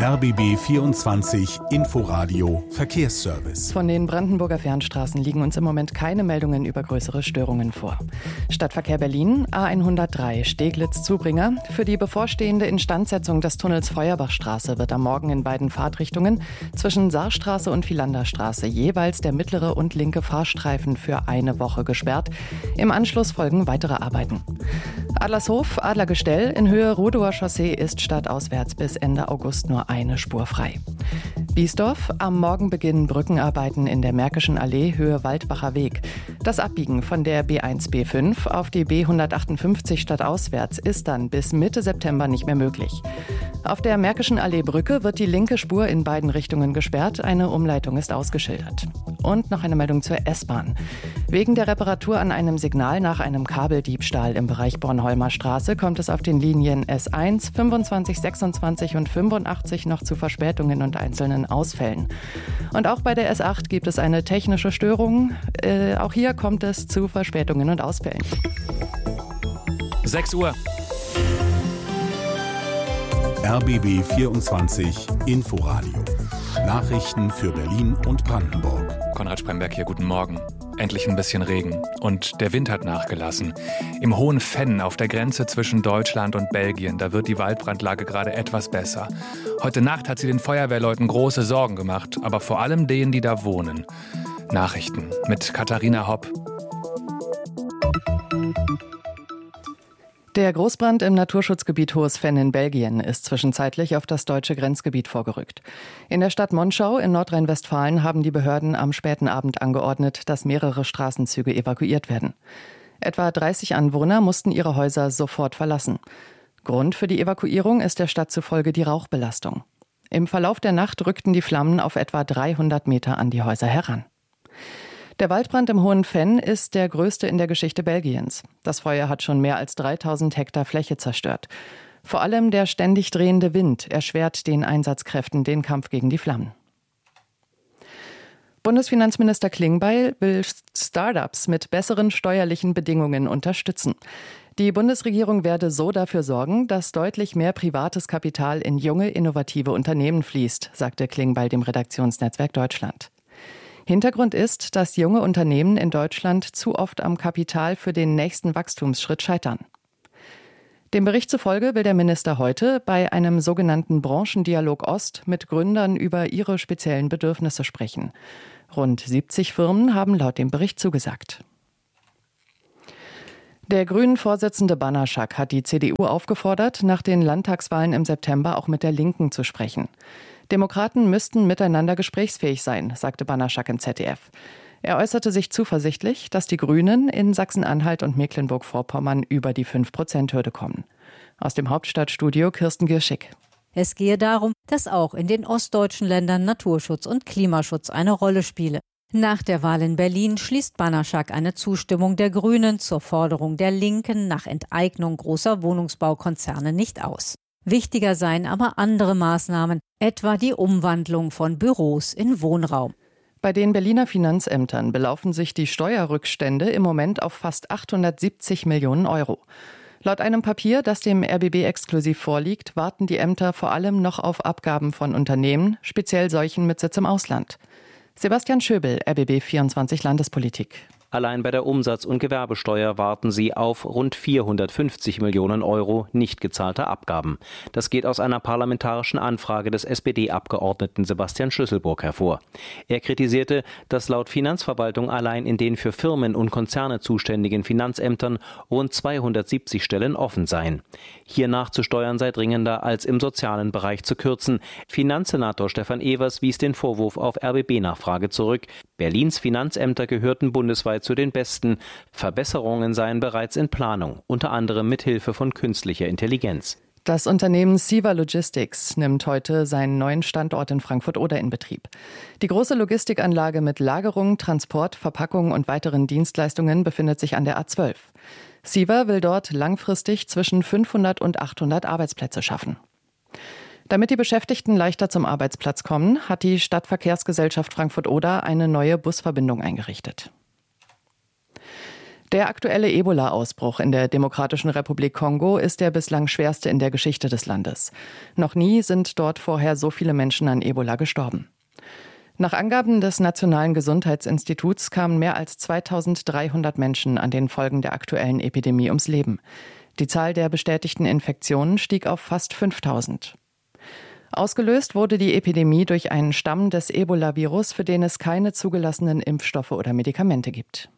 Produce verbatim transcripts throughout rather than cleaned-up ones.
R B B vierundzwanzig Inforadio Verkehrsservice. Von den Brandenburger Fernstraßen liegen uns im Moment keine Meldungen über größere Störungen vor. Stadtverkehr Berlin, A hundertdrei Steglitz-Zubringer. Für die bevorstehende Instandsetzung des Tunnels Feuerbachstraße wird am Morgen in beiden Fahrtrichtungen zwischen Saarstraße und Philanderstraße jeweils der mittlere und linke Fahrstreifen für eine Woche gesperrt. Im Anschluss folgen weitere Arbeiten. Adlershof, Adlergestell in Höhe Rudower Chaussee ist stadtauswärts bis Ende August nur eine Spur frei. Biesdorf, am Morgen beginnen Brückenarbeiten in der Märkischen Allee Höhe Waldbacher Weg. Das Abbiegen von der B eins B fünf auf die B hundertachtundfünfzig stadtauswärts ist dann bis Mitte September nicht mehr möglich. Auf der Märkischen Allee Brücke wird die linke Spur in beiden Richtungen gesperrt. Eine Umleitung ist ausgeschildert. Und noch eine Meldung zur S-Bahn. Wegen der Reparatur an einem Signal nach einem Kabeldiebstahl im Bereich Bornholmer Straße kommt es auf den Linien S eins, fünfundzwanzig, sechsundzwanzig und fünfundachtzig noch zu Verspätungen und einzelnen Ausfällen. Und auch bei der S acht gibt es eine technische Störung. Äh, auch hier kommt es zu Verspätungen und Ausfällen. sechs Uhr. R B B vierundzwanzig Inforadio. Nachrichten für Berlin und Brandenburg. Konrad Spremberg hier, guten Morgen. Endlich ein bisschen Regen. Und der Wind hat nachgelassen. Im Hohen Venn auf der Grenze zwischen Deutschland und Belgien, da wird die Waldbrandlage gerade etwas besser. Heute Nacht hat sie den Feuerwehrleuten große Sorgen gemacht, aber vor allem denen, die da wohnen. Nachrichten mit Katharina Hopp. Der Großbrand im Naturschutzgebiet Hohes Venn in Belgien ist zwischenzeitlich auf das deutsche Grenzgebiet vorgerückt. In der Stadt Monschau in Nordrhein-Westfalen haben die Behörden am späten Abend angeordnet, dass mehrere Straßenzüge evakuiert werden. Etwa dreißig Anwohner mussten ihre Häuser sofort verlassen. Grund für die Evakuierung ist der Stadt zufolge die Rauchbelastung. Im Verlauf der Nacht rückten die Flammen auf etwa dreihundert Meter an die Häuser heran. Der Waldbrand im Hohen Venn ist der größte in der Geschichte Belgiens. Das Feuer hat schon mehr als dreitausend Hektar Fläche zerstört. Vor allem der ständig drehende Wind erschwert den Einsatzkräften den Kampf gegen die Flammen. Bundesfinanzminister Klingbeil will Start-ups mit besseren steuerlichen Bedingungen unterstützen. Die Bundesregierung werde so dafür sorgen, dass deutlich mehr privates Kapital in junge, innovative Unternehmen fließt, sagte Klingbeil dem Redaktionsnetzwerk Deutschland. Hintergrund ist, dass junge Unternehmen in Deutschland zu oft am Kapital für den nächsten Wachstumsschritt scheitern. Dem Bericht zufolge will der Minister heute bei einem sogenannten Branchendialog Ost mit Gründern über ihre speziellen Bedürfnisse sprechen. Rund siebzig Firmen haben laut dem Bericht zugesagt. Der Grünen-Vorsitzende Banaszak hat die C D U aufgefordert, nach den Landtagswahlen im September auch mit der Linken zu sprechen. Demokraten müssten miteinander gesprächsfähig sein, sagte Banaszak im Z D F. Er äußerte sich zuversichtlich, dass die Grünen in Sachsen-Anhalt und Mecklenburg-Vorpommern über die fünf Prozent Hürde kommen. Aus dem Hauptstadtstudio Kirsten Gierschig. Es gehe darum, dass auch in den ostdeutschen Ländern Naturschutz und Klimaschutz eine Rolle spiele. Nach der Wahl in Berlin schließt Banaszak eine Zustimmung der Grünen zur Forderung der Linken nach Enteignung großer Wohnungsbaukonzerne nicht aus. Wichtiger seien aber andere Maßnahmen, etwa die Umwandlung von Büros in Wohnraum. Bei den Berliner Finanzämtern belaufen sich die Steuerrückstände im Moment auf fast achthundertsiebzig Millionen Euro. Laut einem Papier, das dem R B B exklusiv vorliegt, warten die Ämter vor allem noch auf Abgaben von Unternehmen, speziell solchen mit Sitz im Ausland. Sebastian Schöbel, R B B vierundzwanzig Landespolitik. Allein bei der Umsatz- und Gewerbesteuer warten sie auf rund vierhundertfünfzig Millionen Euro nicht gezahlter Abgaben. Das geht aus einer parlamentarischen Anfrage des S P D-Abgeordneten Sebastian Schlüsselburg hervor. Er kritisierte, dass laut Finanzverwaltung allein in den für Firmen und Konzerne zuständigen Finanzämtern rund zweihundertsiebzig Stellen offen seien. Hier nachzusteuern sei dringender, als im sozialen Bereich zu kürzen. Finanzsenator Stefan Evers wies den Vorwurf auf R B B-Nachfrage zurück. Berlins Finanzämter gehörten bundesweit zu den besten. Verbesserungen seien bereits in Planung, unter anderem mit Hilfe von künstlicher Intelligenz. Das Unternehmen CEVA Logistics nimmt heute seinen neuen Standort in Frankfurt-Oder in Betrieb. Die große Logistikanlage mit Lagerung, Transport, Verpackung und weiteren Dienstleistungen befindet sich an der A zwölf. CEVA will dort langfristig zwischen fünfhundert und achthundert Arbeitsplätze schaffen. Damit die Beschäftigten leichter zum Arbeitsplatz kommen, hat die Stadtverkehrsgesellschaft Frankfurt-Oder eine neue Busverbindung eingerichtet. Der aktuelle Ebola-Ausbruch in der Demokratischen Republik Kongo ist der bislang schwerste in der Geschichte des Landes. Noch nie sind dort vorher so viele Menschen an Ebola gestorben. Nach Angaben des Nationalen Gesundheitsinstituts kamen mehr als zweitausenddreihundert Menschen an den Folgen der aktuellen Epidemie ums Leben. Die Zahl der bestätigten Infektionen stieg auf fast fünftausend. Ausgelöst wurde die Epidemie durch einen Stamm des Ebola-Virus, für den es keine zugelassenen Impfstoffe oder Medikamente gibt.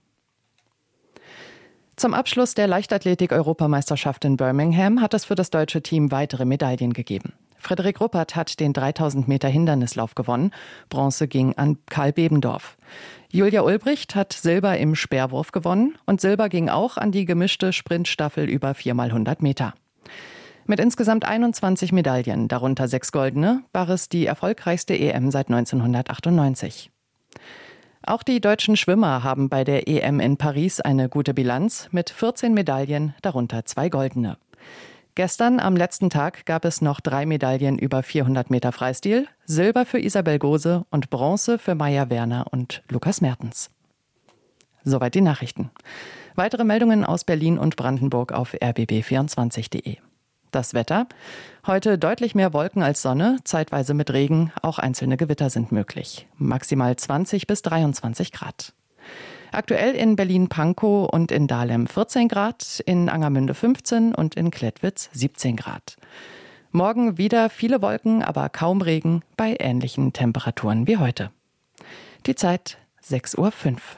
Zum Abschluss der Leichtathletik-Europameisterschaft in Birmingham hat es für das deutsche Team weitere Medaillen gegeben. Frederik Ruppert hat den dreitausend Meter Hindernislauf gewonnen. Bronze ging an Karl Bebendorf. Julia Ulbricht hat Silber im Speerwurf gewonnen und Silber ging auch an die gemischte Sprintstaffel über vier mal hundert Meter. Mit insgesamt einundzwanzig Medaillen, darunter sechs goldene, war es die erfolgreichste E M seit neunzehnhundertachtundneunzig. Auch die deutschen Schwimmer haben bei der E M in Paris eine gute Bilanz mit vierzehn Medaillen, darunter zwei goldene. Gestern, am letzten Tag, gab es noch drei Medaillen über vierhundert Meter Freistil, Silber für Isabel Gose und Bronze für Maja Werner und Lukas Mertens. Soweit die Nachrichten. Weitere Meldungen aus Berlin und Brandenburg auf r b b vierundzwanzig punkt de. Das Wetter. Heute deutlich mehr Wolken als Sonne, zeitweise mit Regen, auch einzelne Gewitter sind möglich. Maximal zwanzig bis dreiundzwanzig Grad. Aktuell in Berlin-Pankow und in Dahlem vierzehn Grad, in Angermünde fünfzehn und in Klettwitz siebzehn Grad. Morgen wieder viele Wolken, aber kaum Regen bei ähnlichen Temperaturen wie heute. Die Zeit sechs Uhr fünf.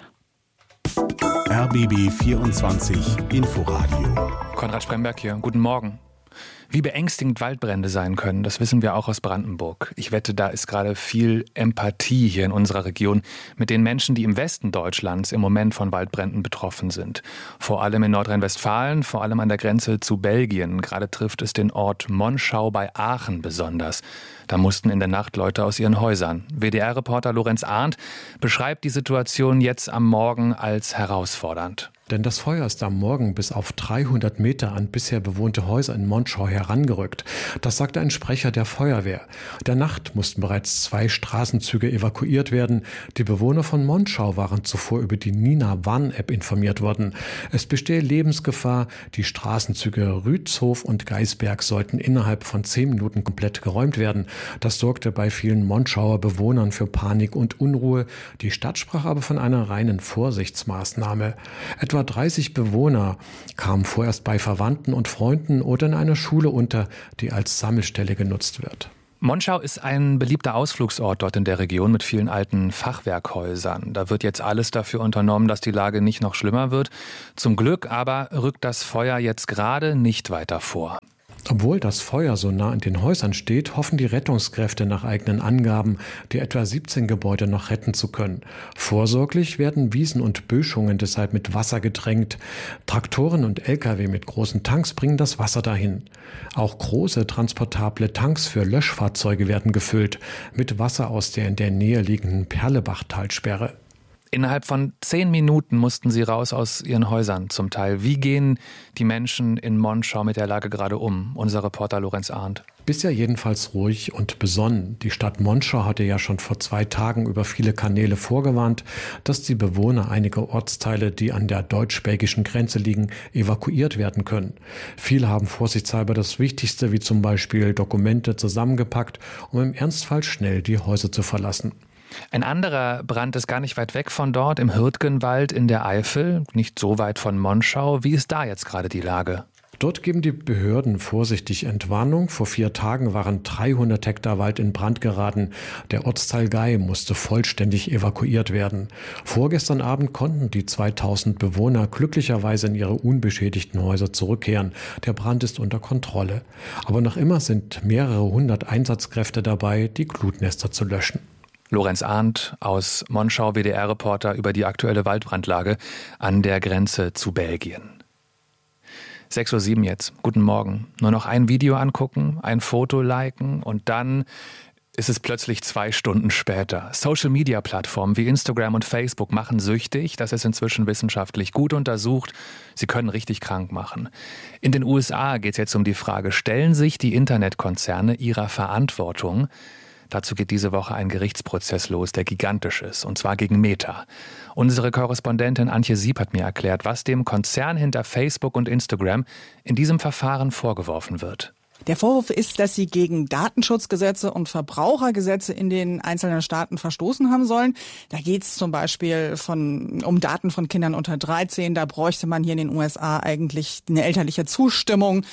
R B B vierundzwanzig Inforadio. Konrad Spremberg hier, guten Morgen. Wie beängstigend Waldbrände sein können, das wissen wir auch aus Brandenburg. Ich wette, da ist gerade viel Empathie hier in unserer Region mit den Menschen, die im Westen Deutschlands im Moment von Waldbränden betroffen sind. Vor allem in Nordrhein-Westfalen, vor allem an der Grenze zu Belgien. Gerade trifft es den Ort Monschau bei Aachen besonders. Da mussten in der Nacht Leute aus ihren Häusern. W D R-Reporter Lorenz Arndt beschreibt die Situation jetzt am Morgen als herausfordernd. Denn das Feuer ist am Morgen bis auf dreihundert Meter an bisher bewohnte Häuser in Monschau herangerückt. Das sagte ein Sprecher der Feuerwehr. Der Nacht mussten bereits zwei Straßenzüge evakuiert werden. Die Bewohner von Monschau waren zuvor über die Nina-Warn-App informiert worden. Es bestehe Lebensgefahr. Die Straßenzüge Rützhof und Geisberg sollten innerhalb von zehn Minuten komplett geräumt werden. Das sorgte bei vielen Monschauer Bewohnern für Panik und Unruhe. Die Stadt sprach aber von einer reinen Vorsichtsmaßnahme. Etwa dreißig Bewohner kamen vorerst bei Verwandten und Freunden oder in einer Schule unter, die als Sammelstelle genutzt wird. Monschau ist ein beliebter Ausflugsort dort in der Region mit vielen alten Fachwerkhäusern. Da wird jetzt alles dafür unternommen, dass die Lage nicht noch schlimmer wird. Zum Glück aber rückt das Feuer jetzt gerade nicht weiter vor. Obwohl das Feuer so nah an den Häusern steht, hoffen die Rettungskräfte nach eigenen Angaben, die etwa siebzehn Gebäude noch retten zu können. Vorsorglich werden Wiesen und Böschungen deshalb mit Wasser getränkt. Traktoren und L K W mit großen Tanks bringen das Wasser dahin. Auch große transportable Tanks für Löschfahrzeuge werden gefüllt mit Wasser aus der in der Nähe liegenden Perlebach-Talsperre. Innerhalb von zehn Minuten mussten sie raus aus ihren Häusern zum Teil. Wie gehen die Menschen in Monschau mit der Lage gerade um? Unser Reporter Lorenz Arndt. Bisher jedenfalls ruhig und besonnen. Die Stadt Monschau hatte ja schon vor zwei Tagen über viele Kanäle vorgewarnt, dass die Bewohner einiger Ortsteile, die an der deutsch-belgischen Grenze liegen, evakuiert werden können. Viele haben vorsichtshalber das Wichtigste, wie zum Beispiel Dokumente, zusammengepackt, um im Ernstfall schnell die Häuser zu verlassen. Ein anderer Brand ist gar nicht weit weg von dort, im Hürtgenwald in der Eifel, nicht so weit von Monschau. Wie ist da jetzt gerade die Lage? Dort geben die Behörden vorsichtig Entwarnung. Vor vier Tagen waren dreihundert Hektar Wald in Brand geraten. Der Ortsteil Gei musste vollständig evakuiert werden. Vorgestern Abend konnten die zweitausend Bewohner glücklicherweise in ihre unbeschädigten Häuser zurückkehren. Der Brand ist unter Kontrolle. Aber noch immer sind mehrere hundert Einsatzkräfte dabei, die Glutnester zu löschen. Lorenz Arndt aus Monschau, W D R-Reporter über die aktuelle Waldbrandlage an der Grenze zu Belgien. sechs Uhr sieben jetzt. Guten Morgen. Nur noch ein Video angucken, ein Foto liken und dann ist es plötzlich zwei Stunden später. Social-Media-Plattformen wie Instagram und Facebook machen süchtig. Das ist inzwischen wissenschaftlich gut untersucht. Sie können richtig krank machen. In den U S A geht es jetzt um die Frage, stellen sich die Internetkonzerne ihrer Verantwortung? Dazu geht diese Woche ein Gerichtsprozess los, der gigantisch ist, und zwar gegen Meta. Unsere Korrespondentin Antje Sieb hat mir erklärt, was dem Konzern hinter Facebook und Instagram in diesem Verfahren vorgeworfen wird. Der Vorwurf ist, dass sie gegen Datenschutzgesetze und Verbrauchergesetze in den einzelnen Staaten verstoßen haben sollen. Da geht es zum Beispiel von, um Daten von Kindern unter dreizehn. Da bräuchte man hier in den U S A eigentlich eine elterliche Zustimmung.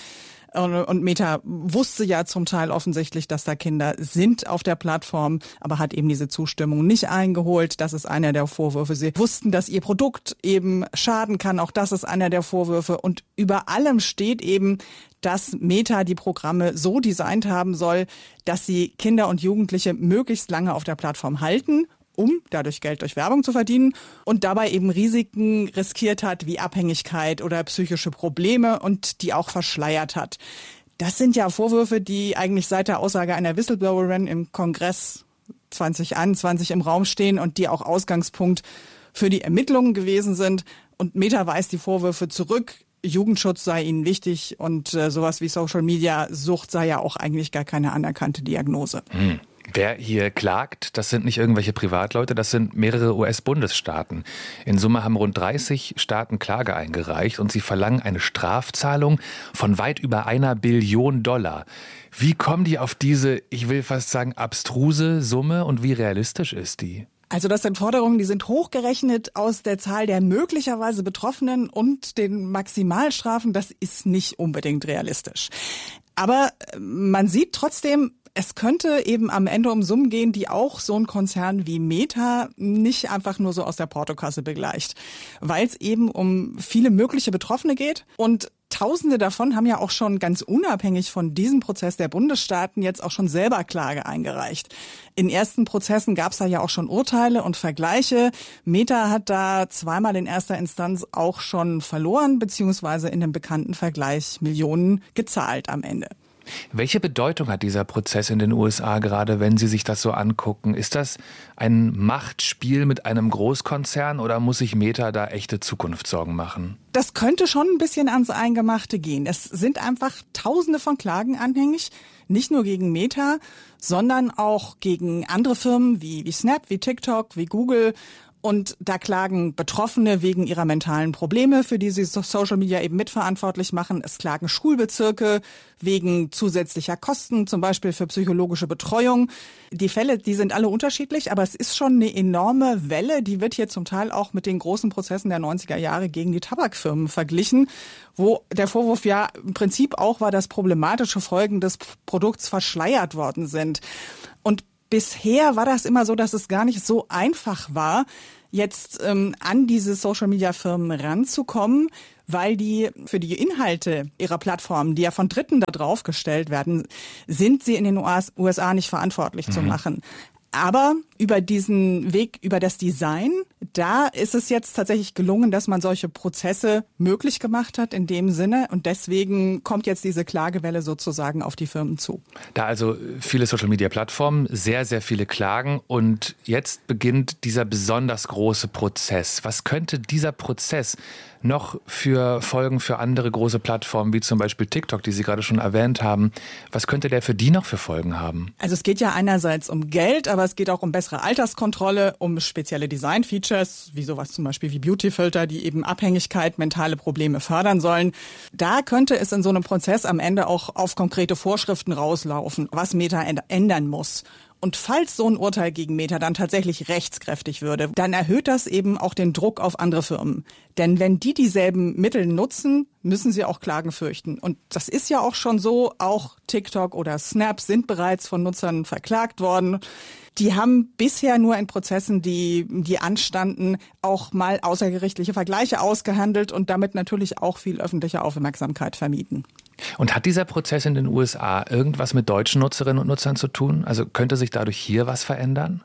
Und Meta wusste ja zum Teil offensichtlich, dass da Kinder sind auf der Plattform, aber hat eben diese Zustimmung nicht eingeholt. Das ist einer der Vorwürfe. Sie wussten, dass ihr Produkt eben schaden kann. Auch das ist einer der Vorwürfe. Und über allem steht eben, dass Meta die Programme so designt haben soll, dass sie Kinder und Jugendliche möglichst lange auf der Plattform halten, um dadurch Geld durch Werbung zu verdienen und dabei eben Risiken riskiert hat wie Abhängigkeit oder psychische Probleme und die auch verschleiert hat. Das sind ja Vorwürfe, die eigentlich seit der Aussage einer Whistleblowerin im Kongress zwanzig einundzwanzig im Raum stehen und die auch Ausgangspunkt für die Ermittlungen gewesen sind. Und Meta weist die Vorwürfe zurück. Jugendschutz sei ihnen wichtig und äh, sowas wie Social-Media-Sucht sei ja auch eigentlich gar keine anerkannte Diagnose. Hm. Wer hier klagt, das sind nicht irgendwelche Privatleute, das sind mehrere U S-Bundesstaaten. In Summe haben rund dreißig Staaten Klage eingereicht und sie verlangen eine Strafzahlung von weit über einer Billion Dollar. Wie kommen die auf diese, ich will fast sagen, abstruse Summe und wie realistisch ist die? Also das sind Forderungen, die sind hochgerechnet aus der Zahl der möglicherweise Betroffenen und den Maximalstrafen. Das ist nicht unbedingt realistisch. Aber man sieht trotzdem, es könnte eben am Ende um Summen gehen, die auch so ein Konzern wie Meta nicht einfach nur so aus der Portokasse begleicht, weil es eben um viele mögliche Betroffene geht und Tausende davon haben ja auch schon ganz unabhängig von diesem Prozess der Bundesstaaten jetzt auch schon selber Klage eingereicht. In ersten Prozessen gab es da ja auch schon Urteile und Vergleiche. Meta hat da zweimal in erster Instanz auch schon verloren, beziehungsweise in einem bekannten Vergleich Millionen gezahlt am Ende. Welche Bedeutung hat dieser Prozess in den U S A gerade, wenn Sie sich das so angucken? Ist das ein Machtspiel mit einem Großkonzern oder muss sich Meta da echte Zukunftssorgen machen? Das könnte schon ein bisschen ans Eingemachte gehen. Es sind einfach Tausende von Klagen anhängig, nicht nur gegen Meta, sondern auch gegen andere Firmen wie, wie Snap, wie TikTok, wie Google. Und da klagen Betroffene wegen ihrer mentalen Probleme, für die sie Social Media eben mitverantwortlich machen. Es klagen Schulbezirke wegen zusätzlicher Kosten, zum Beispiel für psychologische Betreuung. Die Fälle, die sind alle unterschiedlich, aber es ist schon eine enorme Welle. Die wird hier zum Teil auch mit den großen Prozessen der neunziger Jahre gegen die Tabakfirmen verglichen, wo der Vorwurf ja im Prinzip auch war, dass problematische Folgen des Produkts verschleiert worden sind. Und bisher war das immer so, dass es gar nicht so einfach war, jetzt ähm, an diese Social-Media-Firmen ranzukommen, weil die für die Inhalte ihrer Plattformen, die ja von Dritten da drauf gestellt werden, sind sie in den U S A nicht verantwortlich mhm. zu machen. Aber über diesen Weg, über das Design, da ist es jetzt tatsächlich gelungen, dass man solche Prozesse möglich gemacht hat in dem Sinne. Und deswegen kommt jetzt diese Klagewelle sozusagen auf die Firmen zu. Da also viele Social-Media-Plattformen, sehr, sehr viele Klagen. Und jetzt beginnt dieser besonders große Prozess. Was könnte dieser Prozess noch für Folgen für andere große Plattformen, wie zum Beispiel TikTok, die Sie gerade schon erwähnt haben? Was könnte der für die noch für Folgen haben? Also es geht ja einerseits um Geld, aber es geht auch um bessere Alterskontrolle, um spezielle Design-Features, wie sowas zum Beispiel wie Beauty-Filter, die eben Abhängigkeit, mentale Probleme fördern sollen. Da könnte es in so einem Prozess am Ende auch auf konkrete Vorschriften rauslaufen, was Meta ändern muss. Und falls so ein Urteil gegen Meta dann tatsächlich rechtskräftig würde, dann erhöht das eben auch den Druck auf andere Firmen. Denn wenn die dieselben Mittel nutzen, müssen sie auch Klagen fürchten. Und das ist ja auch schon so, auch TikTok oder Snap sind bereits von Nutzern verklagt worden. Die haben bisher nur in Prozessen, die, die anstanden, auch mal außergerichtliche Vergleiche ausgehandelt und damit natürlich auch viel öffentliche Aufmerksamkeit vermieden. Und hat dieser Prozess in den U S A irgendwas mit deutschen Nutzerinnen und Nutzern zu tun? Also könnte sich dadurch hier was verändern?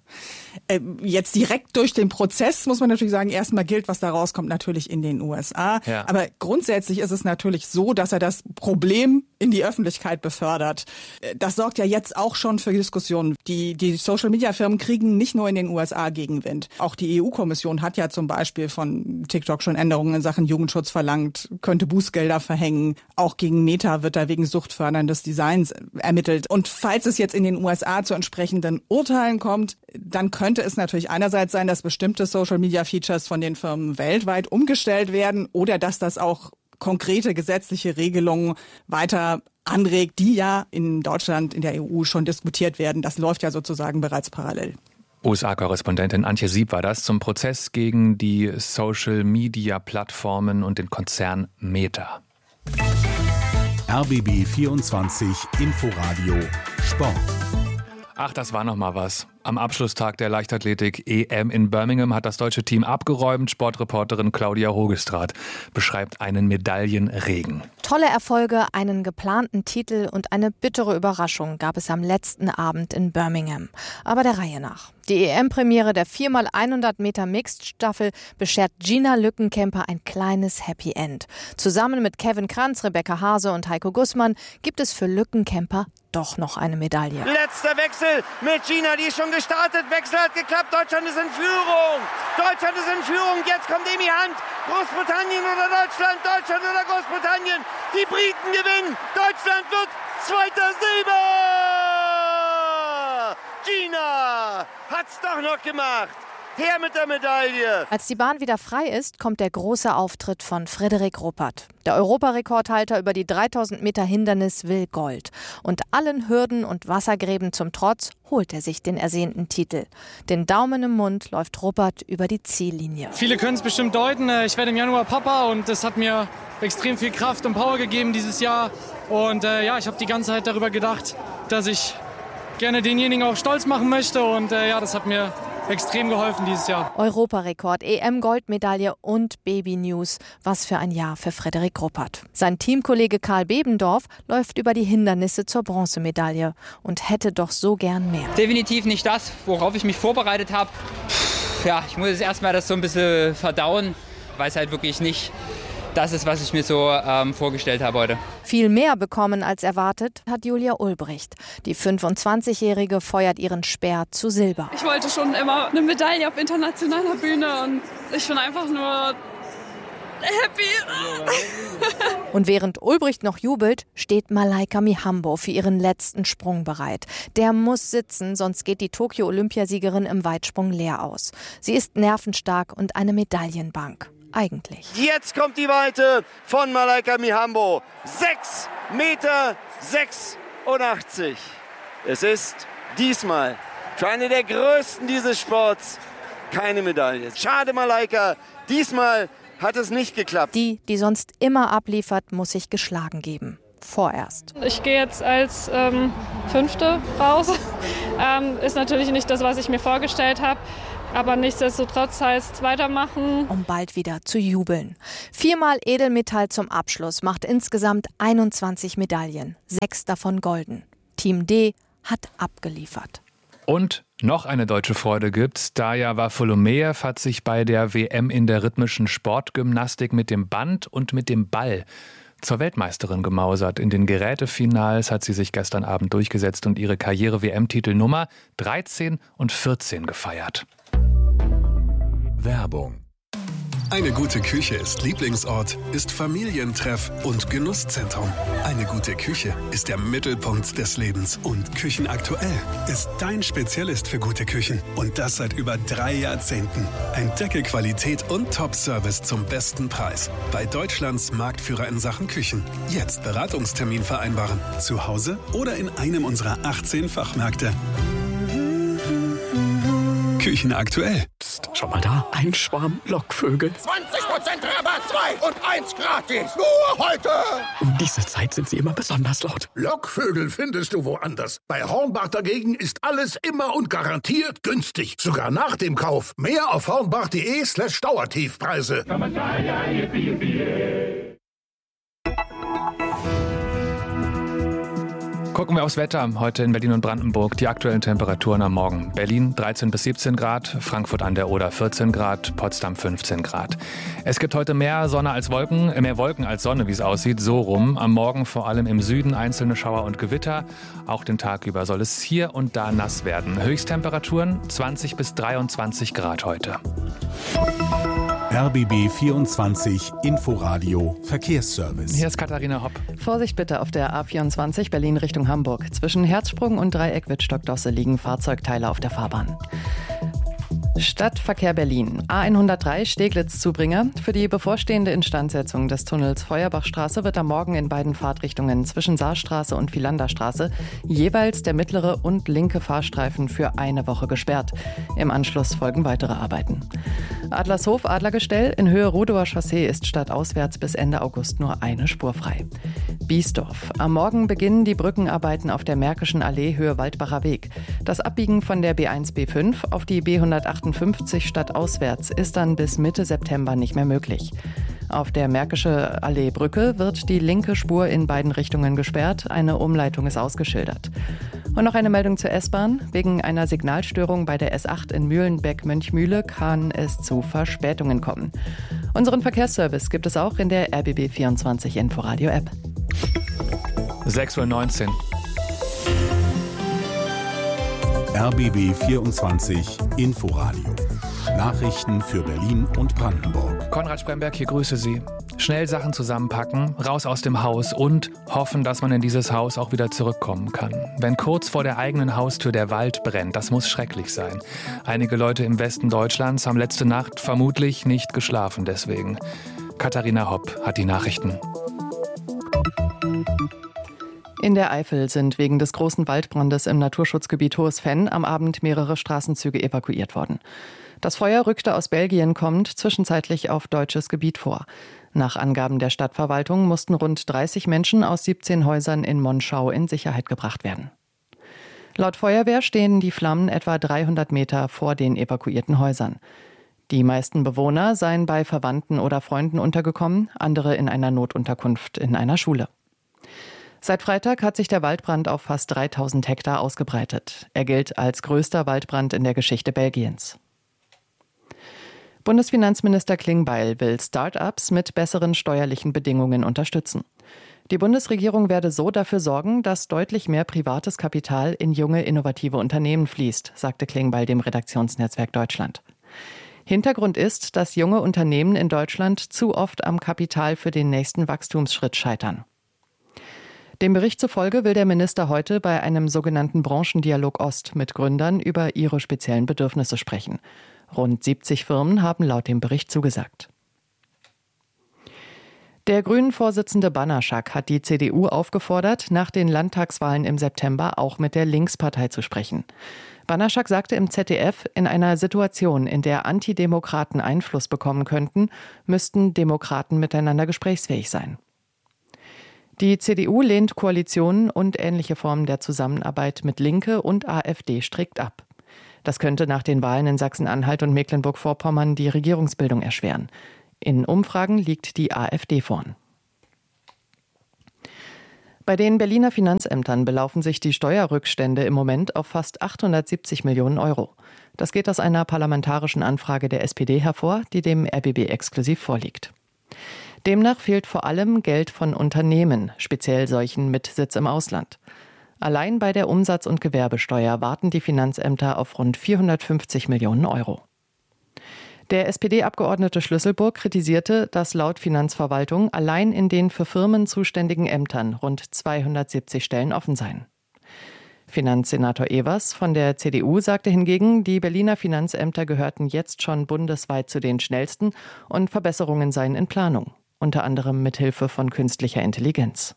Jetzt direkt durch den Prozess muss man natürlich sagen, erstmal gilt, was da rauskommt, natürlich in den U S A. Ja. Aber grundsätzlich ist es natürlich so, dass er das Problem in die Öffentlichkeit befördert. Das sorgt ja jetzt auch schon für Diskussionen. Die, die Social-Media-Firmen kriegen nicht nur in den U S A Gegenwind. Auch die E U-Kommission hat ja zum Beispiel von TikTok schon Änderungen in Sachen Jugendschutz verlangt, könnte Bußgelder verhängen, auch gegen Meta Meta wird da wegen suchtförderndes Designs ermittelt. Und falls es jetzt in den U S A zu entsprechenden Urteilen kommt, dann könnte es natürlich einerseits sein, dass bestimmte Social-Media-Features von den Firmen weltweit umgestellt werden oder dass das auch konkrete gesetzliche Regelungen weiter anregt, die ja in Deutschland, in der E U schon diskutiert werden. Das läuft ja sozusagen bereits parallel. U S A-Korrespondentin Antje Sieb war das zum Prozess gegen die Social-Media-Plattformen und den Konzern Meta. R B B vierundzwanzig Inforadio Sport. Ach, das war noch mal was. Am Abschlusstag der Leichtathletik-E M in Birmingham hat das deutsche Team abgeräumt. Sportreporterin Claudia Hogestraat beschreibt einen Medaillenregen. Tolle Erfolge, einen geplanten Titel und eine bittere Überraschung gab es am letzten Abend in Birmingham. Aber der Reihe nach. Die E M-Premiere der vier mal hundert Meter Mixed-Staffel beschert Gina Lückenkämper ein kleines Happy End. Zusammen mit Kevin Kranz, Rebecca Hase und Heiko Gussmann gibt es für Lückenkämper doch noch eine Medaille. Letzter Wechsel mit Gina, die ist schon gestartet. Wechsel hat geklappt. Deutschland ist in Führung. Deutschland ist in Führung. Jetzt kommt Emi Hand. Großbritannien oder Deutschland? Deutschland oder Großbritannien? Die Briten gewinnen. Deutschland wird zweiter Silber. Gina hat's doch noch gemacht. Her mit der Medaille! Als die Bahn wieder frei ist, kommt der große Auftritt von Frederik Ruppert. Der Europarekordhalter über die dreitausend Meter Hindernis will Gold. Und allen Hürden und Wassergräben zum Trotz holt er sich den ersehnten Titel. Den Daumen im Mund läuft Ruppert über die Ziellinie. Viele können es bestimmt deuten. Ich werde im Januar Papa und das hat mir extrem viel Kraft und Power gegeben dieses Jahr. Und äh, ja, ich habe die ganze Zeit darüber gedacht, dass ich gerne denjenigen auch stolz machen möchte. Und äh, ja, das hat mir extrem geholfen dieses Jahr. Europarekord, E M-Goldmedaille und Baby-News. Was für ein Jahr für Frederik Ruppert. Sein Teamkollege Karl Bebendorf läuft über die Hindernisse zur Bronzemedaille und hätte doch so gern mehr. Definitiv nicht das, worauf ich mich vorbereitet habe. Ja, ich muss jetzt erstmal das so ein bisschen verdauen, weil es halt wirklich nicht das ist, was ich mir so ähm, vorgestellt habe heute. Viel mehr bekommen als erwartet hat Julia Ulbricht. Die fünfundzwanzigjährige feuert ihren Speer zu Silber. Ich wollte schon immer eine Medaille auf internationaler Bühne und ich bin einfach nur happy. Und während Ulbricht noch jubelt, steht Malaika Mihambo für ihren letzten Sprung bereit. Der muss sitzen, sonst geht die Tokio-Olympiasiegerin im Weitsprung leer aus. Sie ist nervenstark und eine Medaillenbank. Eigentlich. Jetzt kommt die Weite von Malaika Mihambo. sechs Meter sechsundachtzig. Es ist diesmal für eine der größten dieses Sports keine Medaille. Schade, Malaika. Diesmal hat es nicht geklappt. Die, die sonst immer abliefert, muss sich geschlagen geben. Vorerst. Ich gehe jetzt als ähm, Fünfte raus. ähm, ist natürlich nicht das, was ich mir vorgestellt habe. Aber nichtsdestotrotz heißt weitermachen. Um bald wieder zu jubeln. Viermal Edelmetall zum Abschluss macht insgesamt einundzwanzig Medaillen. Sechs davon golden. Team D hat abgeliefert. Und noch eine deutsche Freude gibt's. Daja Wafolomejew hat sich bei der W M in der rhythmischen Sportgymnastik mit dem Band und mit dem Ball zur Weltmeisterin gemausert. In den Gerätefinals hat sie sich gestern Abend durchgesetzt und ihre Karriere-W M-Titel Nummer dreizehn und vierzehn gefeiert. Werbung. Eine gute Küche ist Lieblingsort, ist Familientreff und Genusszentrum. Eine gute Küche ist der Mittelpunkt des Lebens. Und Küchenaktuell ist dein Spezialist für gute Küchen. Und das seit über drei Jahrzehnten. Entdecke Qualität und Top-Service zum besten Preis. Bei Deutschlands Marktführer in Sachen Küchen. Jetzt Beratungstermin vereinbaren. Zu Hause oder in einem unserer achtzehn Fachmärkte. Küchenaktuell. Psst, schau mal da. Ein Schwarm Lockvögel. zwanzig Prozent Rabatt, zwei und eins gratis. Nur heute. Um diese Zeit sind sie immer besonders laut. Lockvögel findest du woanders. Bei Hornbach dagegen ist alles immer und garantiert günstig. Sogar nach dem Kauf. Mehr auf hornbach.de slash Dauertiefpreise. Gucken wir aufs Wetter heute in Berlin und Brandenburg. Die aktuellen Temperaturen am Morgen. Berlin dreizehn bis siebzehn Grad, Frankfurt an der Oder vierzehn Grad, Potsdam fünfzehn Grad. Es gibt heute mehr Sonne als Wolken, mehr Wolken als Sonne, wie es aussieht, so rum. Am Morgen vor allem im Süden einzelne Schauer und Gewitter. Auch den Tag über soll es hier und da nass werden. Höchsttemperaturen zwanzig bis dreiundzwanzig Grad heute. R B B vierundzwanzig Inforadio Verkehrsservice. Hier ist Katharina Hopp. Vorsicht bitte auf der A vierundzwanzig Berlin Richtung Hamburg. Zwischen Herzsprung und Dreieck Wittstock-Dosse liegen Fahrzeugteile auf der Fahrbahn. Stadtverkehr Berlin. A hundertdrei Steglitz-Zubringer. Für die bevorstehende Instandsetzung des Tunnels Feuerbachstraße wird am Morgen in beiden Fahrtrichtungen zwischen Saarstraße und Vilanderstraße jeweils der mittlere und linke Fahrstreifen für eine Woche gesperrt. Im Anschluss folgen weitere Arbeiten. Adlershof Adlergestell in Höhe Rudower Chaussee ist stadtauswärts bis Ende August nur eine Spur frei. Biesdorf. Am Morgen beginnen die Brückenarbeiten auf der Märkischen Allee Höhe Waldbacher Weg. Das Abbiegen von der B eins B fünf auf die B hundertachtundfünfzig stadtauswärts ist dann bis Mitte September nicht mehr möglich. Auf der Märkische Allee Brücke wird die linke Spur in beiden Richtungen gesperrt. Eine Umleitung ist ausgeschildert. Und noch eine Meldung zur S-Bahn. Wegen einer Signalstörung bei der S acht in Mühlenbeck-Mönchmühle kann es zu Verspätungen kommen. Unseren Verkehrsservice gibt es auch in der R B B vierundzwanzig Inforadio App. sechs Uhr neunzehn. R B B vierundzwanzig Inforadio. Nachrichten für Berlin und Brandenburg. Konrad Spremberg, hier grüße Sie. Schnell Sachen zusammenpacken, raus aus dem Haus und hoffen, dass man in dieses Haus auch wieder zurückkommen kann. Wenn kurz vor der eigenen Haustür der Wald brennt, das muss schrecklich sein. Einige Leute im Westen Deutschlands haben letzte Nacht vermutlich nicht geschlafen deswegen. Katharina Hopp hat die Nachrichten. In der Eifel sind wegen des großen Waldbrandes im Naturschutzgebiet Hohes Venn am Abend mehrere Straßenzüge evakuiert worden. Das Feuer rückte aus Belgien kommend zwischenzeitlich auf deutsches Gebiet vor. Nach Angaben der Stadtverwaltung mussten rund dreißig Menschen aus siebzehn Häusern in Monschau in Sicherheit gebracht werden. Laut Feuerwehr stehen die Flammen etwa dreihundert Meter vor den evakuierten Häusern. Die meisten Bewohner seien bei Verwandten oder Freunden untergekommen, andere in einer Notunterkunft in einer Schule. Seit Freitag hat sich der Waldbrand auf fast dreitausend Hektar ausgebreitet. Er gilt als größter Waldbrand in der Geschichte Belgiens. Bundesfinanzminister Klingbeil will Start-ups mit besseren steuerlichen Bedingungen unterstützen. Die Bundesregierung werde so dafür sorgen, dass deutlich mehr privates Kapital in junge, innovative Unternehmen fließt, sagte Klingbeil dem Redaktionsnetzwerk Deutschland. Hintergrund ist, dass junge Unternehmen in Deutschland zu oft am Kapital für den nächsten Wachstumsschritt scheitern. Dem Bericht zufolge will der Minister heute bei einem sogenannten Branchendialog Ost mit Gründern über ihre speziellen Bedürfnisse sprechen. Rund siebzig Firmen haben laut dem Bericht zugesagt. Der Grünen-Vorsitzende Banaschak hat die C D U aufgefordert, nach den Landtagswahlen im September auch mit der Linkspartei zu sprechen. Banaschak sagte im Z D F, in einer Situation, in der Antidemokraten Einfluss bekommen könnten, müssten Demokraten miteinander gesprächsfähig sein. Die C D U lehnt Koalitionen und ähnliche Formen der Zusammenarbeit mit Linke und AfD strikt ab. Das könnte nach den Wahlen in Sachsen-Anhalt und Mecklenburg-Vorpommern die Regierungsbildung erschweren. In Umfragen liegt die AfD vorn. Bei den Berliner Finanzämtern belaufen sich die Steuerrückstände im Moment auf fast achthundertsiebzig Millionen Euro. Das geht aus einer parlamentarischen Anfrage der S P D hervor, die dem R B B exklusiv vorliegt. Demnach fehlt vor allem Geld von Unternehmen, speziell solchen mit Sitz im Ausland. Allein bei der Umsatz- und Gewerbesteuer warten die Finanzämter auf rund vierhundertfünfzig Millionen Euro. Der S P D-Abgeordnete Schlüsselburg kritisierte, dass laut Finanzverwaltung allein in den für Firmen zuständigen Ämtern rund zweihundertsiebzig Stellen offen seien. Finanzsenator Evers von der C D U sagte hingegen, die Berliner Finanzämter gehörten jetzt schon bundesweit zu den schnellsten und Verbesserungen seien in Planung, unter anderem mit Hilfe von künstlicher Intelligenz.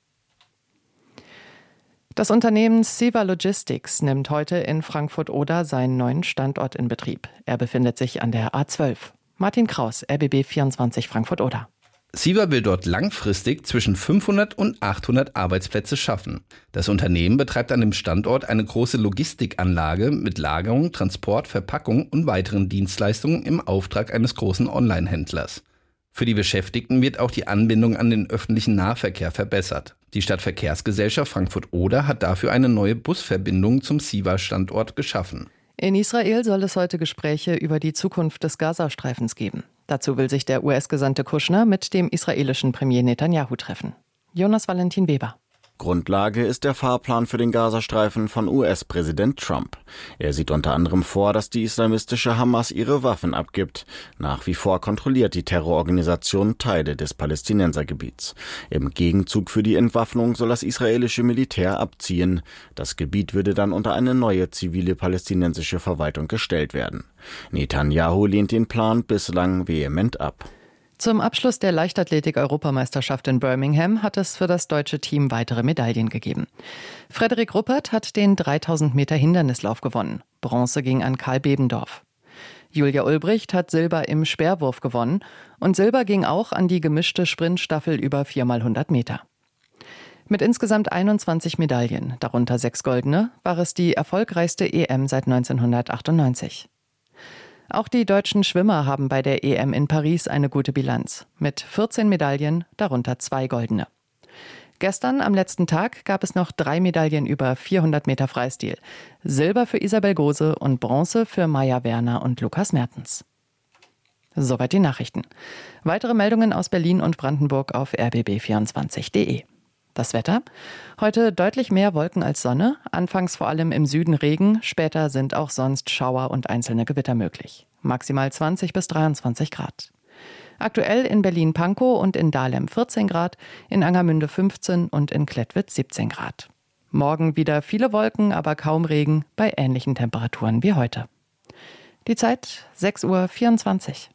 Das Unternehmen Siva Logistics nimmt heute in Frankfurt-Oder seinen neuen Standort in Betrieb. Er befindet sich an der A zwölf. Martin Kraus, R B B vierundzwanzig Frankfurt-Oder. Siva will dort langfristig zwischen fünfhundert und achthundert Arbeitsplätze schaffen. Das Unternehmen betreibt an dem Standort eine große Logistikanlage mit Lagerung, Transport, Verpackung und weiteren Dienstleistungen im Auftrag eines großen Online-Händlers. Für die Beschäftigten wird auch die Anbindung an den öffentlichen Nahverkehr verbessert. Die Stadtverkehrsgesellschaft Frankfurt-Oder hat dafür eine neue Busverbindung zum Siva-Standort geschaffen. In Israel soll es heute Gespräche über die Zukunft des Gazastreifens geben. Dazu will sich der U S-Gesandte Kushner mit dem israelischen Premier Netanyahu treffen. Jonas Valentin Weber. Grundlage ist der Fahrplan für den Gazastreifen von U S-Präsident Trump. Er sieht unter anderem vor, dass die islamistische Hamas ihre Waffen abgibt. Nach wie vor kontrolliert die Terrororganisation Teile des Palästinensergebiets. Im Gegenzug für die Entwaffnung soll das israelische Militär abziehen. Das Gebiet würde dann unter eine neue zivile palästinensische Verwaltung gestellt werden. Netanyahu lehnt den Plan bislang vehement ab. Zum Abschluss der Leichtathletik-Europameisterschaft in Birmingham hat es für das deutsche Team weitere Medaillen gegeben. Frederik Ruppert hat den dreitausend Meter Hindernislauf gewonnen. Bronze ging an Karl Bebendorf. Julia Ulbricht hat Silber im Speerwurf gewonnen und Silber ging auch an die gemischte Sprintstaffel über vier mal hundert Meter. Mit insgesamt einundzwanzig Medaillen, darunter sechs goldene, war es die erfolgreichste E M seit neunzehnhundertachtundneunzig. Auch die deutschen Schwimmer haben bei der E M in Paris eine gute Bilanz. Mit vierzehn Medaillen, darunter zwei goldene. Gestern, am letzten Tag, gab es noch drei Medaillen über vierhundert Meter Freistil. Silber für Isabel Gose und Bronze für Maja Werner und Lukas Mertens. Soweit die Nachrichten. Weitere Meldungen aus Berlin und Brandenburg auf r b b vierundzwanzig punkt d e. Das Wetter? Heute deutlich mehr Wolken als Sonne, anfangs vor allem im Süden Regen, später sind auch sonst Schauer und einzelne Gewitter möglich. Maximal zwanzig bis dreiundzwanzig Grad. Aktuell in Berlin-Pankow und in Dahlem vierzehn Grad, in Angermünde fünfzehn und in Klettwitz siebzehn Grad. Morgen wieder viele Wolken, aber kaum Regen, bei ähnlichen Temperaturen wie heute. Die Zeit sechs Uhr vierundzwanzig.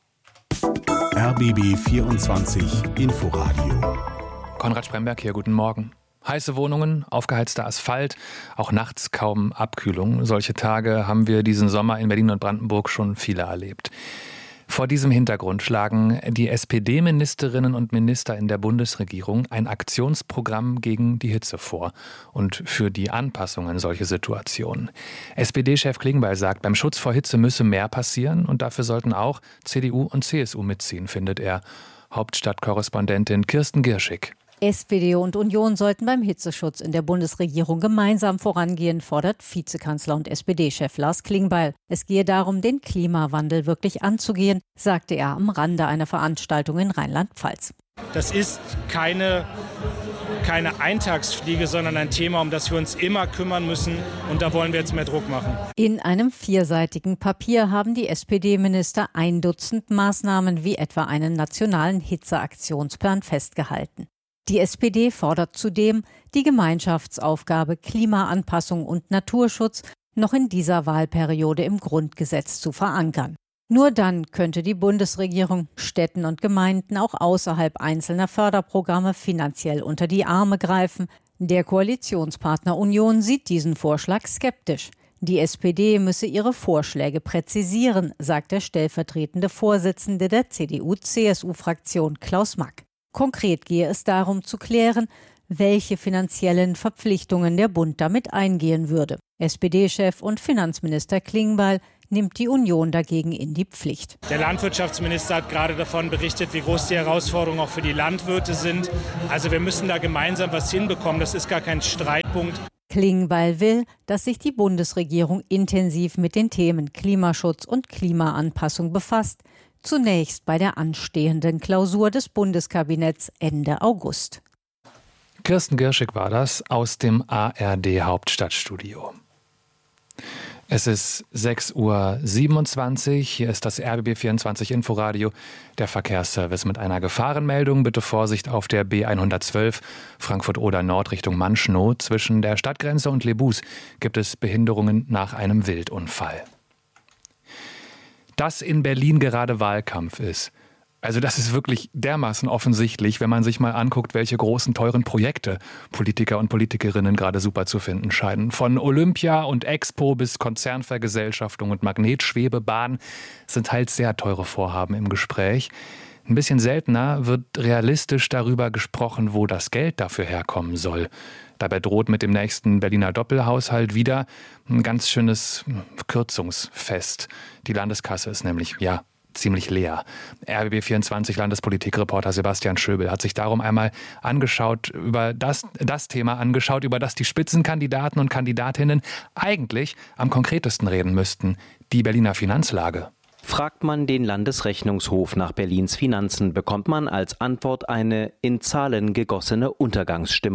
R B B vierundzwanzig Inforadio. Konrad Spremberg hier, guten Morgen. Heiße Wohnungen, aufgeheizter Asphalt, auch nachts kaum Abkühlung. Solche Tage haben wir diesen Sommer in Berlin und Brandenburg schon viele erlebt. Vor diesem Hintergrund schlagen die S P D-Ministerinnen und Minister in der Bundesregierung ein Aktionsprogramm gegen die Hitze vor und für die Anpassung an solche Situationen. S P D-Chef Klingbeil sagt, beim Schutz vor Hitze müsse mehr passieren und dafür sollten auch C D U und C S U mitziehen, findet er. Hauptstadtkorrespondentin Kirsten Girschig. S P D und Union sollten beim Hitzeschutz in der Bundesregierung gemeinsam vorangehen, fordert Vizekanzler und S P D-Chef Lars Klingbeil. Es gehe darum, den Klimawandel wirklich anzugehen, sagte er am Rande einer Veranstaltung in Rheinland-Pfalz. Das ist keine, keine Eintagsfliege, sondern ein Thema, um das wir uns immer kümmern müssen. Und da wollen wir jetzt mehr Druck machen. In einem vierseitigen Papier haben die S P D-Minister ein Dutzend Maßnahmen wie etwa einen nationalen Hitzeaktionsplan festgehalten. Die S P D fordert zudem, die Gemeinschaftsaufgabe Klimaanpassung und Naturschutz noch in dieser Wahlperiode im Grundgesetz zu verankern. Nur dann könnte die Bundesregierung Städten und Gemeinden auch außerhalb einzelner Förderprogramme finanziell unter die Arme greifen. Der Koalitionspartner Union sieht diesen Vorschlag skeptisch. Die S P D müsse ihre Vorschläge präzisieren, sagt der stellvertretende Vorsitzende der C D U C S U-Fraktion Klaus Mack. Konkret gehe es darum zu klären, welche finanziellen Verpflichtungen der Bund damit eingehen würde. S P D-Chef und Finanzminister Klingbeil nimmt die Union dagegen in die Pflicht. Der Landwirtschaftsminister hat gerade davon berichtet, wie groß die Herausforderungen auch für die Landwirte sind. Also wir müssen da gemeinsam was hinbekommen. Das ist gar kein Streitpunkt. Klingbeil will, dass sich die Bundesregierung intensiv mit den Themen Klimaschutz und Klimaanpassung befasst. Zunächst bei der anstehenden Klausur des Bundeskabinetts Ende August. Kirsten Girschig war das aus dem A R D-Hauptstadtstudio. Es ist sechs Uhr siebenundzwanzig, hier ist das R B B vierundzwanzig Inforadio, der Verkehrsservice mit einer Gefahrenmeldung. Bitte Vorsicht auf der B hundertzwölf Frankfurt-Oder Nord Richtung Manschnow. Zwischen der Stadtgrenze und Lebus gibt es Behinderungen nach einem Wildunfall. Dass in Berlin gerade Wahlkampf ist, also das ist wirklich dermaßen offensichtlich, wenn man sich mal anguckt, welche großen, teuren Projekte Politiker und Politikerinnen gerade super zu finden scheinen. Von Olympia und Expo bis Konzernvergesellschaftung und Magnetschwebebahn sind halt sehr teure Vorhaben im Gespräch. Ein bisschen seltener wird realistisch darüber gesprochen, wo das Geld dafür herkommen soll. Dabei droht mit dem nächsten Berliner Doppelhaushalt wieder ein ganz schönes Kürzungsfest. Die Landeskasse ist nämlich, ja, ziemlich leer. R B B vierundzwanzig Landespolitikreporter Sebastian Schöbel hat sich darum einmal angeschaut, über das, das Thema angeschaut, über das die Spitzenkandidaten und Kandidatinnen eigentlich am konkretesten reden müssten, die Berliner Finanzlage. Fragt man den Landesrechnungshof nach Berlins Finanzen, bekommt man als Antwort eine in Zahlen gegossene Untergangsstimmung.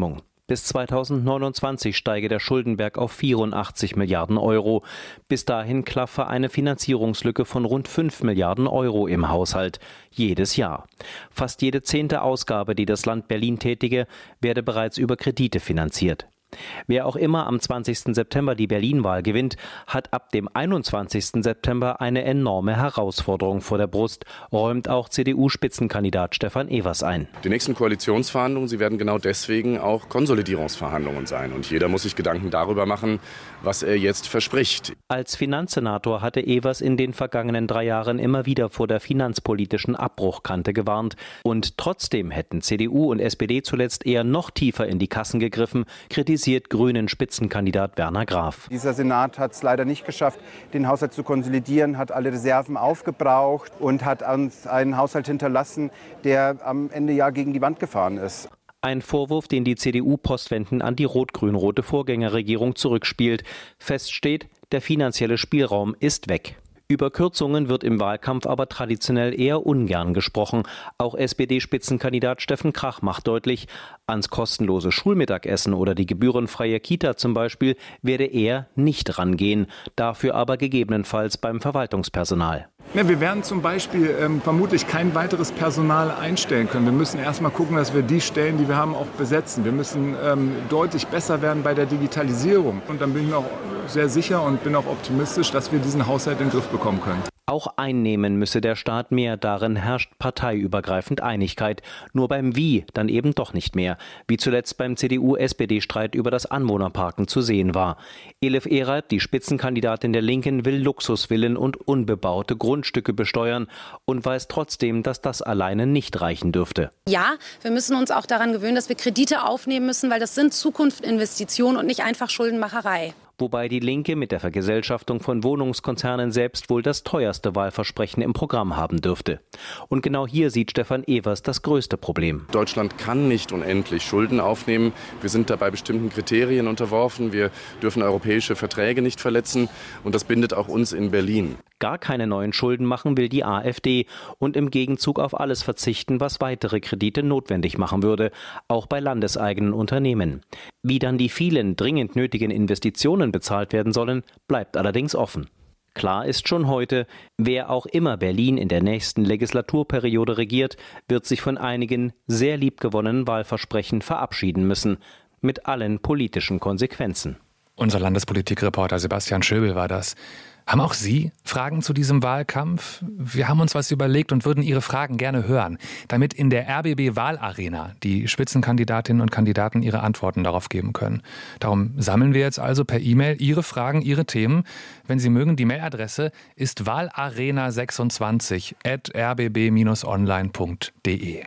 Bis zweitausendneunundzwanzig steige der Schuldenberg auf vierundachtzig Milliarden Euro. Bis dahin klaffe eine Finanzierungslücke von rund fünf Milliarden Euro im Haushalt. Jedes Jahr. Fast jede zehnte Ausgabe, die das Land Berlin tätige, werde bereits über Kredite finanziert. Wer auch immer am zwanzigsten September die Berlin-Wahl gewinnt, hat ab dem einundzwanzigsten September eine enorme Herausforderung vor der Brust, räumt auch C D U-Spitzenkandidat Stefan Evers ein. Die nächsten Koalitionsverhandlungen, sie werden genau deswegen auch Konsolidierungsverhandlungen sein. Und jeder muss sich Gedanken darüber machen, was er jetzt verspricht. Als Finanzsenator hatte Evers in den vergangenen drei Jahren immer wieder vor der finanzpolitischen Abbruchkante gewarnt. Und trotzdem hätten C D U und S P D zuletzt eher noch tiefer in die Kassen gegriffen, kritisiert Grünen Spitzenkandidat Werner Graf. Dieser Senat hat es leider nicht geschafft, den Haushalt zu konsolidieren, hat alle Reserven aufgebraucht und hat uns einen Haushalt hinterlassen, der am Ende ja gegen die Wand gefahren ist. Ein Vorwurf, den die C D U postwendend an die rot-grün-rote Vorgängerregierung zurückspielt. Fest steht, der finanzielle Spielraum ist weg. Über Kürzungen wird im Wahlkampf aber traditionell eher ungern gesprochen. Auch S P D-Spitzenkandidat Steffen Krach macht deutlich, ans kostenlose Schulmittagessen oder die gebührenfreie Kita zum Beispiel werde er nicht rangehen, dafür aber gegebenenfalls beim Verwaltungspersonal. Ja, wir werden zum Beispiel ähm, vermutlich kein weiteres Personal einstellen können. Wir müssen erst mal gucken, dass wir die Stellen, die wir haben, auch besetzen. Wir müssen ähm, deutlich besser werden bei der Digitalisierung. Und dann bin ich mir auch sehr sicher und bin auch optimistisch, dass wir diesen Haushalt in den Griff bekommen können. Auch einnehmen müsse der Staat mehr, darin herrscht parteiübergreifend Einigkeit. Nur beim Wie dann eben doch nicht mehr, wie zuletzt beim C D U-S P D-Streit über das Anwohnerparken zu sehen war. Elif Erath, die Spitzenkandidatin der Linken, will Luxusvillen und unbebaute Grundstücke besteuern und weiß trotzdem, dass das alleine nicht reichen dürfte. Ja, wir müssen uns auch daran gewöhnen, dass wir Kredite aufnehmen müssen, weil das sind Zukunftsinvestitionen und nicht einfach Schuldenmacherei. Wobei die Linke mit der Vergesellschaftung von Wohnungskonzernen selbst wohl das teuerste Wahlversprechen im Programm haben dürfte. Und genau hier sieht Stefan Evers das größte Problem. Deutschland kann nicht unendlich Schulden aufnehmen. Wir sind dabei bestimmten Kriterien unterworfen. Wir dürfen europäische Verträge nicht verletzen. Und das bindet auch uns in Berlin. Gar keine neuen Schulden machen will die AfD und im Gegenzug auf alles verzichten, was weitere Kredite notwendig machen würde, auch bei landeseigenen Unternehmen. Wie dann die vielen dringend nötigen Investitionen bezahlt werden sollen, bleibt allerdings offen. Klar ist schon heute, wer auch immer Berlin in der nächsten Legislaturperiode regiert, wird sich von einigen sehr liebgewonnenen Wahlversprechen verabschieden müssen, mit allen politischen Konsequenzen. Unser Landespolitikreporter Sebastian Schöbel war das. Haben auch Sie Fragen zu diesem Wahlkampf? Wir haben uns was überlegt und würden Ihre Fragen gerne hören, damit in der R B B-Wahlarena die Spitzenkandidatinnen und Kandidaten ihre Antworten darauf geben können. Darum sammeln wir jetzt also per E-Mail Ihre Fragen, Ihre Themen. Wenn Sie mögen, die Mailadresse ist wahlarena sechsundzwanzig at r b b dash online punkt d e.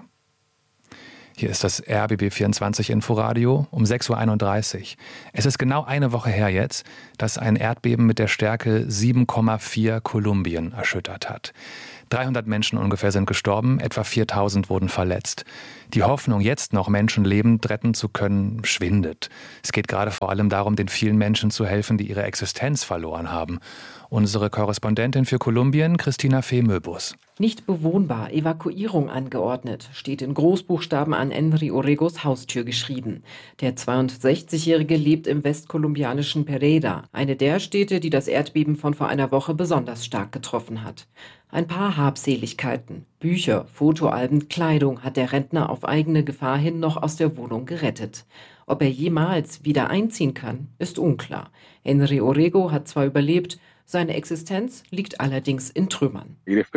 Hier ist das R B B vierundzwanzig Inforadio um sechs Uhr einunddreißig. Es ist genau eine Woche her jetzt, dass ein Erdbeben mit der Stärke sieben Komma vier Kolumbien erschüttert hat. dreihundert Menschen ungefähr sind gestorben, etwa viertausend wurden verletzt. Die Hoffnung, jetzt noch menschenlebend retten zu können, schwindet. Es geht gerade vor allem darum, den vielen Menschen zu helfen, die ihre Existenz verloren haben. Unsere Korrespondentin für Kolumbien, Christina Fee-Möbus. Nicht bewohnbar, Evakuierung angeordnet, steht in Großbuchstaben an Henry Orregos Haustür geschrieben. Der zweiundsechzigjährige lebt im westkolumbianischen Pereira, eine der Städte, die das Erdbeben von vor einer Woche besonders stark getroffen hat. Ein paar Habseligkeiten, Bücher, Fotoalben, Kleidung hat der Rentner auf eigene Gefahr hin noch aus der Wohnung gerettet. Ob er jemals wieder einziehen kann, ist unklar. Henry Orrego hat zwar überlebt, seine Existenz liegt allerdings in Trümmern.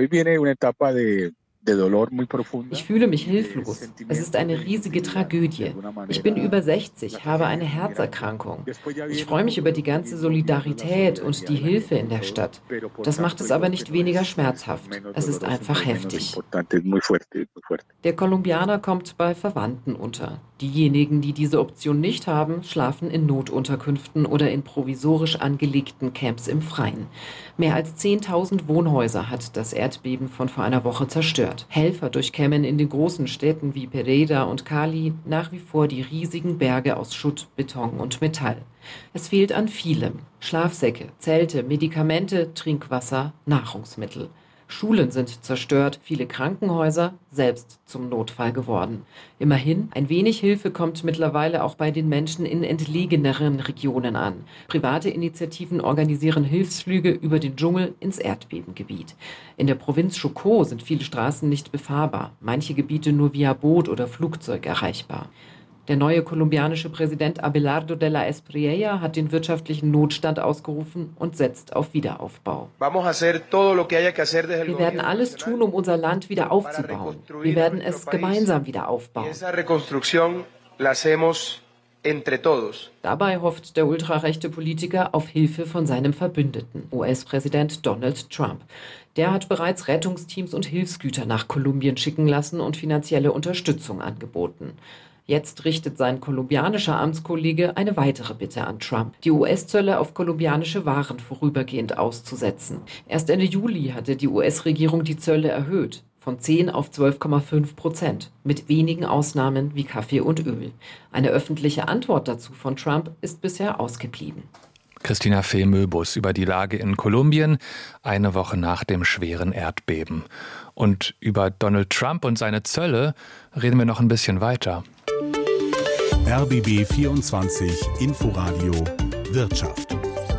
Ich fühle mich hilflos. Es ist eine riesige Tragödie. Ich bin über sechzig, habe eine Herzerkrankung. Ich freue mich über die ganze Solidarität und die Hilfe in der Stadt. Das macht es aber nicht weniger schmerzhaft. Es ist einfach heftig. Der Kolumbianer kommt bei Verwandten unter. Diejenigen, die diese Option nicht haben, schlafen in Notunterkünften oder in provisorisch angelegten Camps im Freien. Mehr als zehntausend Wohnhäuser hat das Erdbeben von vor einer Woche zerstört. Helfer durchkämmen in den großen Städten wie Pereira und Cali nach wie vor die riesigen Berge aus Schutt, Beton und Metall. Es fehlt an vielem. Schlafsäcke, Zelte, Medikamente, Trinkwasser, Nahrungsmittel. Schulen sind zerstört, viele Krankenhäuser selbst zum Notfall geworden. Immerhin, ein wenig Hilfe kommt mittlerweile auch bei den Menschen in entlegeneren Regionen an. Private Initiativen organisieren Hilfsflüge über den Dschungel ins Erdbebengebiet. In der Provinz Chocó sind viele Straßen nicht befahrbar, manche Gebiete nur via Boot oder Flugzeug erreichbar. Der neue kolumbianische Präsident Abelardo de la Espriella hat den wirtschaftlichen Notstand ausgerufen und setzt auf Wiederaufbau. Wir werden alles tun, um unser Land wieder aufzubauen. Wir werden es gemeinsam wieder aufbauen. Dabei hofft der ultrarechte Politiker auf Hilfe von seinem Verbündeten, U S-Präsident Donald Trump. Der hat bereits Rettungsteams und Hilfsgüter nach Kolumbien schicken lassen und finanzielle Unterstützung angeboten. Jetzt richtet sein kolumbianischer Amtskollege eine weitere Bitte an Trump, die U S-Zölle auf kolumbianische Waren vorübergehend auszusetzen. Erst Ende Juli hatte die U S-Regierung die Zölle erhöht, von zehn auf zwölf Komma fünf Prozent, mit wenigen Ausnahmen wie Kaffee und Öl. Eine öffentliche Antwort dazu von Trump ist bisher ausgeblieben. Christina Fee-Möbus über die Lage in Kolumbien, eine Woche nach dem schweren Erdbeben. Und über Donald Trump und seine Zölle reden wir noch ein bisschen weiter. R B B vierundzwanzig Inforadio Wirtschaft.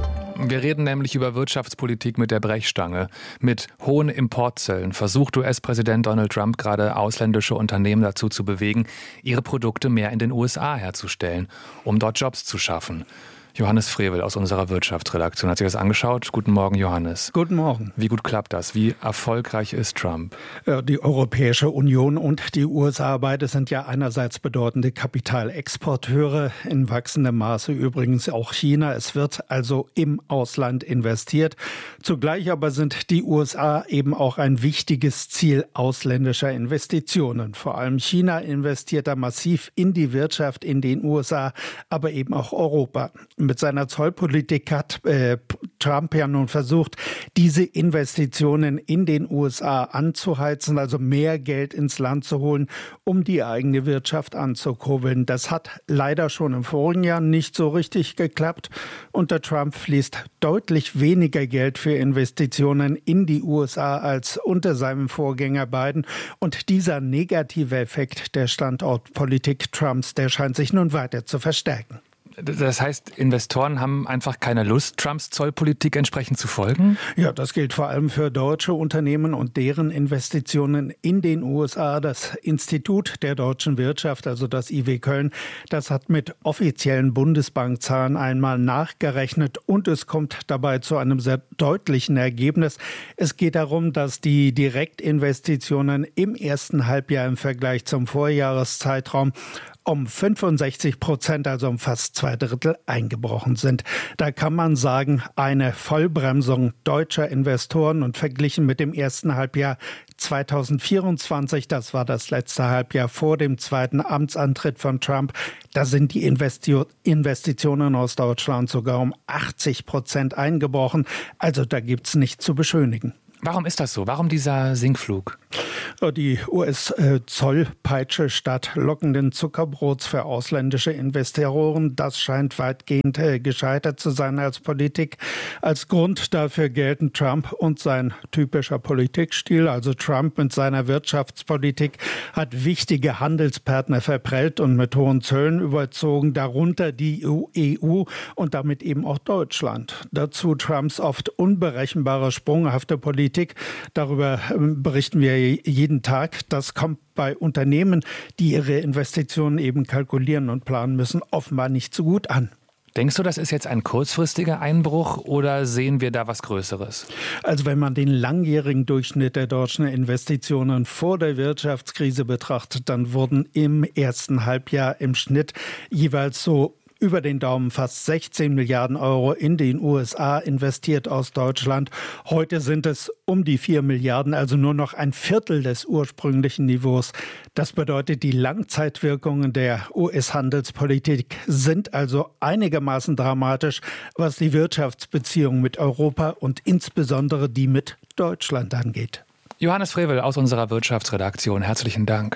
Wir reden nämlich über Wirtschaftspolitik mit der Brechstange. Mit hohen Importzöllen versucht U S-Präsident Donald Trump gerade ausländische Unternehmen dazu zu bewegen, ihre Produkte mehr in den U S A herzustellen, um dort Jobs zu schaffen. Johannes Frevel aus unserer Wirtschaftsredaktion hat sich das angeschaut. Guten Morgen, Johannes. Guten Morgen. Wie gut klappt das? Wie erfolgreich ist Trump? Die Europäische Union und die U S A beide sind ja einerseits bedeutende Kapitalexporteure, in wachsendem Maße übrigens auch China. Es wird also im Ausland investiert. Zugleich aber sind die U S A eben auch ein wichtiges Ziel ausländischer Investitionen. Vor allem China investiert da massiv in die Wirtschaft in den U S A, aber eben auch Europa. Mit seiner Zollpolitik hat äh, Trump ja nun versucht, diese Investitionen in den U S A anzuheizen, also mehr Geld ins Land zu holen, um die eigene Wirtschaft anzukurbeln. Das hat leider schon im vorigen Jahr nicht so richtig geklappt. Unter Trump fließt deutlich weniger Geld für Investitionen in die U S A als unter seinem Vorgänger Biden. Und dieser negative Effekt der Standortpolitik Trumps, der scheint sich nun weiter zu verstärken. Das heißt, Investoren haben einfach keine Lust, Trumps Zollpolitik entsprechend zu folgen? Ja, das gilt vor allem für deutsche Unternehmen und deren Investitionen in den U S A. Das Institut der deutschen Wirtschaft, also das I W Köln, das hat mit offiziellen Bundesbankzahlen einmal nachgerechnet und es kommt dabei zu einem sehr deutlichen Ergebnis. Es geht darum, dass die Direktinvestitionen im ersten Halbjahr im Vergleich zum Vorjahreszeitraum um fünfundsechzig Prozent, also um fast zwei Drittel, eingebrochen sind. Da kann man sagen, eine Vollbremsung deutscher Investoren und verglichen mit dem ersten Halbjahr zweitausendvierundzwanzig, das war das letzte Halbjahr vor dem zweiten Amtsantritt von Trump, da sind die Investi- Investitionen aus Deutschland sogar um achtzig Prozent eingebrochen. Also da gibt's nichts zu beschönigen. Warum ist das so? Warum dieser Sinkflug? Die U S-Zollpeitsche statt lockenden Zuckerbrots für ausländische Investoren, das scheint weitgehend gescheitert zu sein als Politik. Als Grund dafür gelten Trump und sein typischer Politikstil. Also Trump mit seiner Wirtschaftspolitik hat wichtige Handelspartner verprellt und mit hohen Zöllen überzogen, darunter die E U und damit eben auch Deutschland. Dazu Trumps oft unberechenbare, sprunghafte Politik. Darüber berichten wir jeden Tag. Das kommt bei Unternehmen, die ihre Investitionen eben kalkulieren und planen müssen, offenbar nicht so gut an. Denkst du, das ist jetzt ein kurzfristiger Einbruch oder sehen wir da was Größeres? Also wenn man den langjährigen Durchschnitt der deutschen Investitionen vor der Wirtschaftskrise betrachtet, dann wurden im ersten Halbjahr im Schnitt jeweils so über den Daumen fast sechzehn Milliarden Euro in den U S A investiert aus Deutschland. Heute sind es um die vier Milliarden, also nur noch ein Viertel des ursprünglichen Niveaus. Das bedeutet, die Langzeitwirkungen der U S-Handelspolitik sind also einigermaßen dramatisch, was die Wirtschaftsbeziehungen mit Europa und insbesondere die mit Deutschland angeht. Johannes Frevel aus unserer Wirtschaftsredaktion, herzlichen Dank.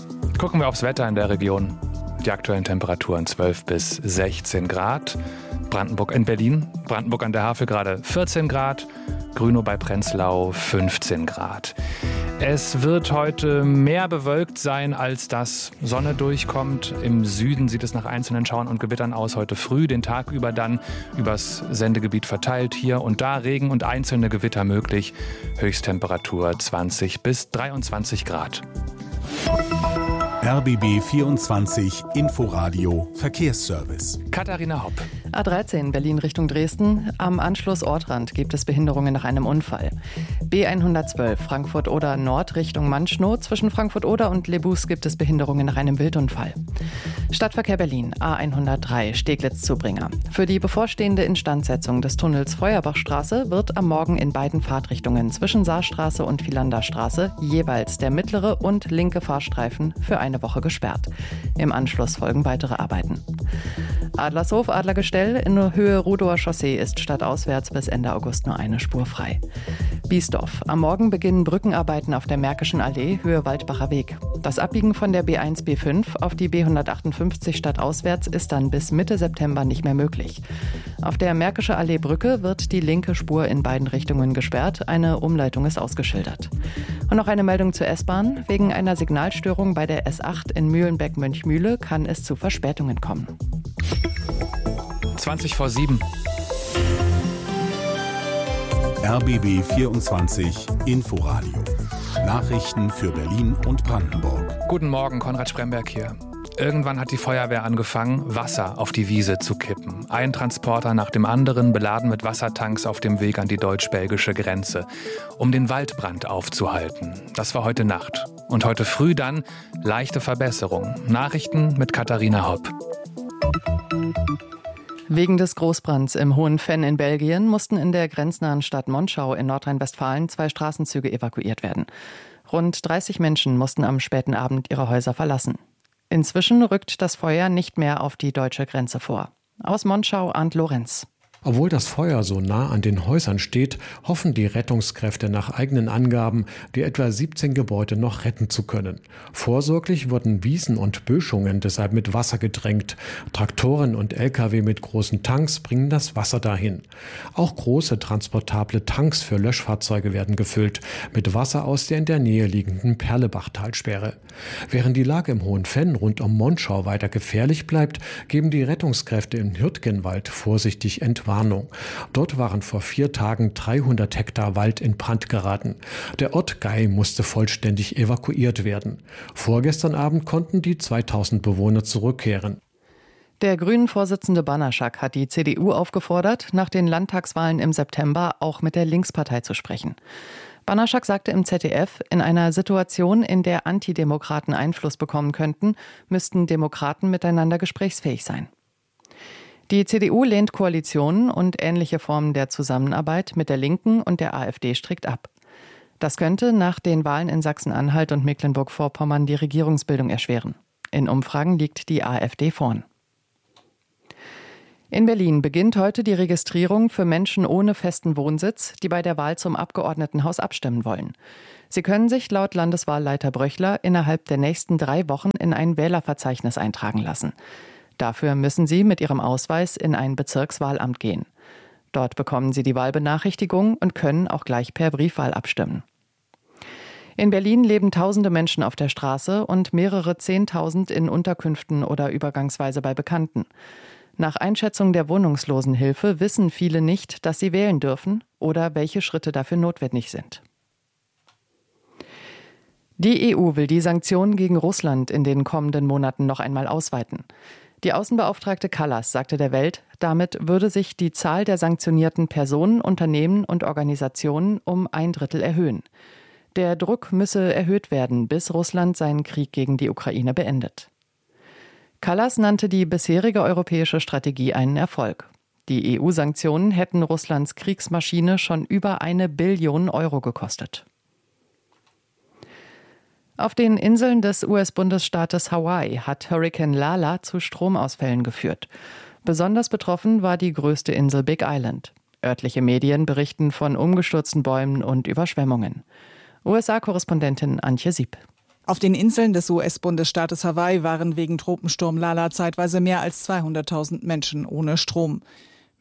Gucken wir aufs Wetter in der Region. Die aktuellen Temperaturen zwölf bis sechzehn Grad. Brandenburg in Berlin, Brandenburg an der Havel gerade vierzehn Grad, Grünow bei Prenzlau fünfzehn Grad. Es wird heute mehr bewölkt sein, als dass Sonne durchkommt. Im Süden sieht es nach einzelnen Schauern und Gewittern aus. Heute früh, den Tag über dann übers Sendegebiet verteilt. Hier und da Regen und einzelne Gewitter möglich. Höchsttemperatur zwanzig bis dreiundzwanzig Grad. R B B vierundzwanzig Inforadio Verkehrsservice. Katharina Hopp. A dreizehn Berlin Richtung Dresden. Am Anschluss Ortrand gibt es Behinderungen nach einem Unfall. B hundertzwölf Frankfurt-Oder Nord Richtung Manschnow. Zwischen Frankfurt-Oder und Lebus gibt es Behinderungen nach einem Wildunfall. Stadtverkehr Berlin A hundertdrei Steglitz-Zubringer. Für die bevorstehende Instandsetzung des Tunnels Feuerbachstraße wird am Morgen in beiden Fahrtrichtungen zwischen Saarstraße und Vilanderstraße jeweils der mittlere und linke Fahrstreifen für eine Woche gesperrt. Im Anschluss folgen weitere Arbeiten. Adlershof, Adlergestell in Höhe Rudower Chaussee ist stadtauswärts bis Ende August nur eine Spur frei. Biesdorf. Am Morgen beginnen Brückenarbeiten auf der Märkischen Allee, Höhe Waldbacher Weg. Das Abbiegen von der B eins B fünf auf die B hundertachtundfünfzig stadtauswärts ist dann bis Mitte September nicht mehr möglich. Auf der Märkische Allee Brücke wird die linke Spur in beiden Richtungen gesperrt. Eine Umleitung ist ausgeschildert. Und noch eine Meldung zur S-Bahn. Wegen einer Signalstörung bei der S acht in Mühlenbeck-Mönchmühle kann es zu Verspätungen kommen. zwanzig vor sieben. R B B vierundzwanzig Inforadio. Nachrichten für Berlin und Brandenburg. Guten Morgen, Konrad Spremberg hier. Irgendwann hat die Feuerwehr angefangen, Wasser auf die Wiese zu kippen. Ein Transporter nach dem anderen, beladen mit Wassertanks auf dem Weg an die deutsch-belgische Grenze, um den Waldbrand aufzuhalten. Das war heute Nacht. Und heute früh dann leichte Verbesserung. Nachrichten mit Katharina Hopp. Wegen des Großbrands im Hohen Venn in Belgien mussten in der grenznahen Stadt Monschau in Nordrhein-Westfalen zwei Straßenzüge evakuiert werden. Rund dreißig Menschen mussten am späten Abend ihre Häuser verlassen. Inzwischen rückt das Feuer nicht mehr auf die deutsche Grenze vor. Aus Monschau, Arndt Lorenz. Obwohl das Feuer so nah an den Häusern steht, hoffen die Rettungskräfte nach eigenen Angaben, die etwa siebzehn Gebäude noch retten zu können. Vorsorglich wurden Wiesen und Böschungen deshalb mit Wasser gedrängt. Traktoren und L K W mit großen Tanks bringen das Wasser dahin. Auch große transportable Tanks für Löschfahrzeuge werden gefüllt, mit Wasser aus der in der Nähe liegenden Perlebach-Talsperre. Während die Lage im Hohen Venn rund um Monschau weiter gefährlich bleibt, geben die Rettungskräfte im Hürtgenwald vorsichtig Entwarnung. Dort waren vor vier Tagen dreihundert Hektar Wald in Brand geraten. Der Ort Gei musste vollständig evakuiert werden. Vorgestern Abend konnten die zweitausend Bewohner zurückkehren. Der Grünen-Vorsitzende Banaschak hat die C D U aufgefordert, nach den Landtagswahlen im September auch mit der Linkspartei zu sprechen. Banaschak sagte im Z D F, in einer Situation, in der Antidemokraten Einfluss bekommen könnten, müssten Demokraten miteinander gesprächsfähig sein. Die C D U lehnt Koalitionen und ähnliche Formen der Zusammenarbeit mit der Linken und der AfD strikt ab. Das könnte nach den Wahlen in Sachsen-Anhalt und Mecklenburg-Vorpommern die Regierungsbildung erschweren. In Umfragen liegt die AfD vorn. In Berlin beginnt heute die Registrierung für Menschen ohne festen Wohnsitz, die bei der Wahl zum Abgeordnetenhaus abstimmen wollen. Sie können sich laut Landeswahlleiter Bröchler innerhalb der nächsten drei Wochen in ein Wählerverzeichnis eintragen lassen. Dafür müssen Sie mit Ihrem Ausweis in ein Bezirkswahlamt gehen. Dort bekommen Sie die Wahlbenachrichtigung und können auch gleich per Briefwahl abstimmen. In Berlin leben tausende Menschen auf der Straße und mehrere Zehntausend in Unterkünften oder übergangsweise bei Bekannten. Nach Einschätzung der Wohnungslosenhilfe wissen viele nicht, dass sie wählen dürfen oder welche Schritte dafür notwendig sind. Die E U will die Sanktionen gegen Russland in den kommenden Monaten noch einmal ausweiten. Die Außenbeauftragte Kallas sagte der Welt, damit würde sich die Zahl der sanktionierten Personen, Unternehmen und Organisationen um ein Drittel erhöhen. Der Druck müsse erhöht werden, bis Russland seinen Krieg gegen die Ukraine beendet. Kallas nannte die bisherige europäische Strategie einen Erfolg. Die E U-Sanktionen hätten Russlands Kriegsmaschine schon über eine Billion Euro gekostet. Auf den Inseln des U S-Bundesstaates Hawaii hat Hurrikan Lala zu Stromausfällen geführt. Besonders betroffen war die größte Insel Big Island. Örtliche Medien berichten von umgestürzten Bäumen und Überschwemmungen. U S A-Korrespondentin Antje Sieb. Auf den Inseln des U S-Bundesstaates Hawaii waren wegen Tropensturm Lala zeitweise mehr als zweihunderttausend Menschen ohne Strom.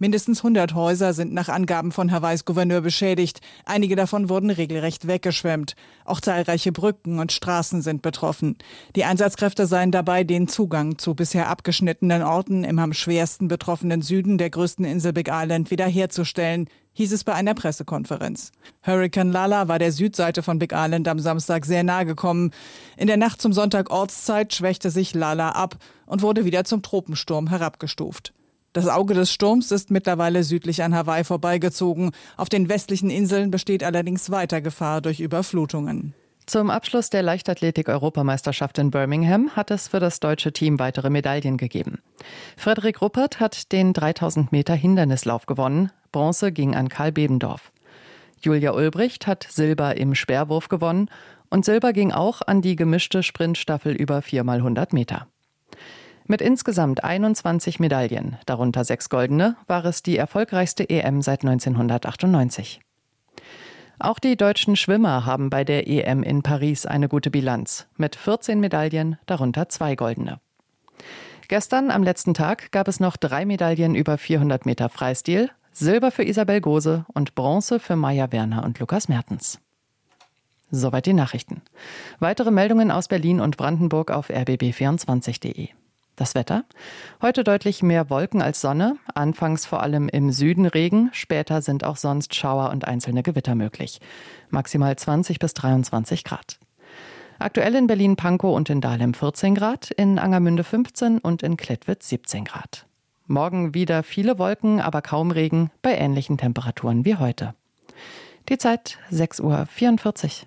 Mindestens hundert Häuser sind nach Angaben von Hawaiis Gouverneur beschädigt. Einige davon wurden regelrecht weggeschwemmt. Auch zahlreiche Brücken und Straßen sind betroffen. Die Einsatzkräfte seien dabei, den Zugang zu bisher abgeschnittenen Orten im am schwersten betroffenen Süden der größten Insel Big Island wiederherzustellen, hieß es bei einer Pressekonferenz. Hurrikan Lala war der Südseite von Big Island am Samstag sehr nahe gekommen. In der Nacht zum Sonntag Ortszeit schwächte sich Lala ab und wurde wieder zum Tropensturm herabgestuft. Das Auge des Sturms ist mittlerweile südlich an Hawaii vorbeigezogen. Auf den westlichen Inseln besteht allerdings weiter Gefahr durch Überflutungen. Zum Abschluss der Leichtathletik-Europameisterschaft in Birmingham hat es für das deutsche Team weitere Medaillen gegeben. Frederik Ruppert hat den dreitausend Meter Hindernislauf gewonnen. Bronze ging an Karl Bebendorf. Julia Ulbricht hat Silber im Speerwurf gewonnen und Silber ging auch an die gemischte Sprintstaffel über vier mal hundert Meter. Mit insgesamt einundzwanzig Medaillen, darunter sechs goldene, war es die erfolgreichste E M seit neunzehnhundertachtundneunzig. Auch die deutschen Schwimmer haben bei der E M in Paris eine gute Bilanz, mit vierzehn Medaillen, darunter zwei goldene. Gestern, am letzten Tag, gab es noch drei Medaillen über vierhundert Meter Freistil, Silber für Isabel Gose und Bronze für Maja Werner und Lukas Mertens. Soweit die Nachrichten. Weitere Meldungen aus Berlin und Brandenburg auf r b b vierundzwanzig punkt de. Das Wetter? Heute deutlich mehr Wolken als Sonne, anfangs vor allem im Süden Regen, später sind auch sonst Schauer und einzelne Gewitter möglich. Maximal zwanzig bis dreiundzwanzig Grad. Aktuell in Berlin-Pankow und in Dahlem vierzehn Grad, in Angermünde fünfzehn und in Klettwitz siebzehn Grad. Morgen wieder viele Wolken, aber kaum Regen, bei ähnlichen Temperaturen wie heute. Die Zeit sechs Uhr vierundvierzig.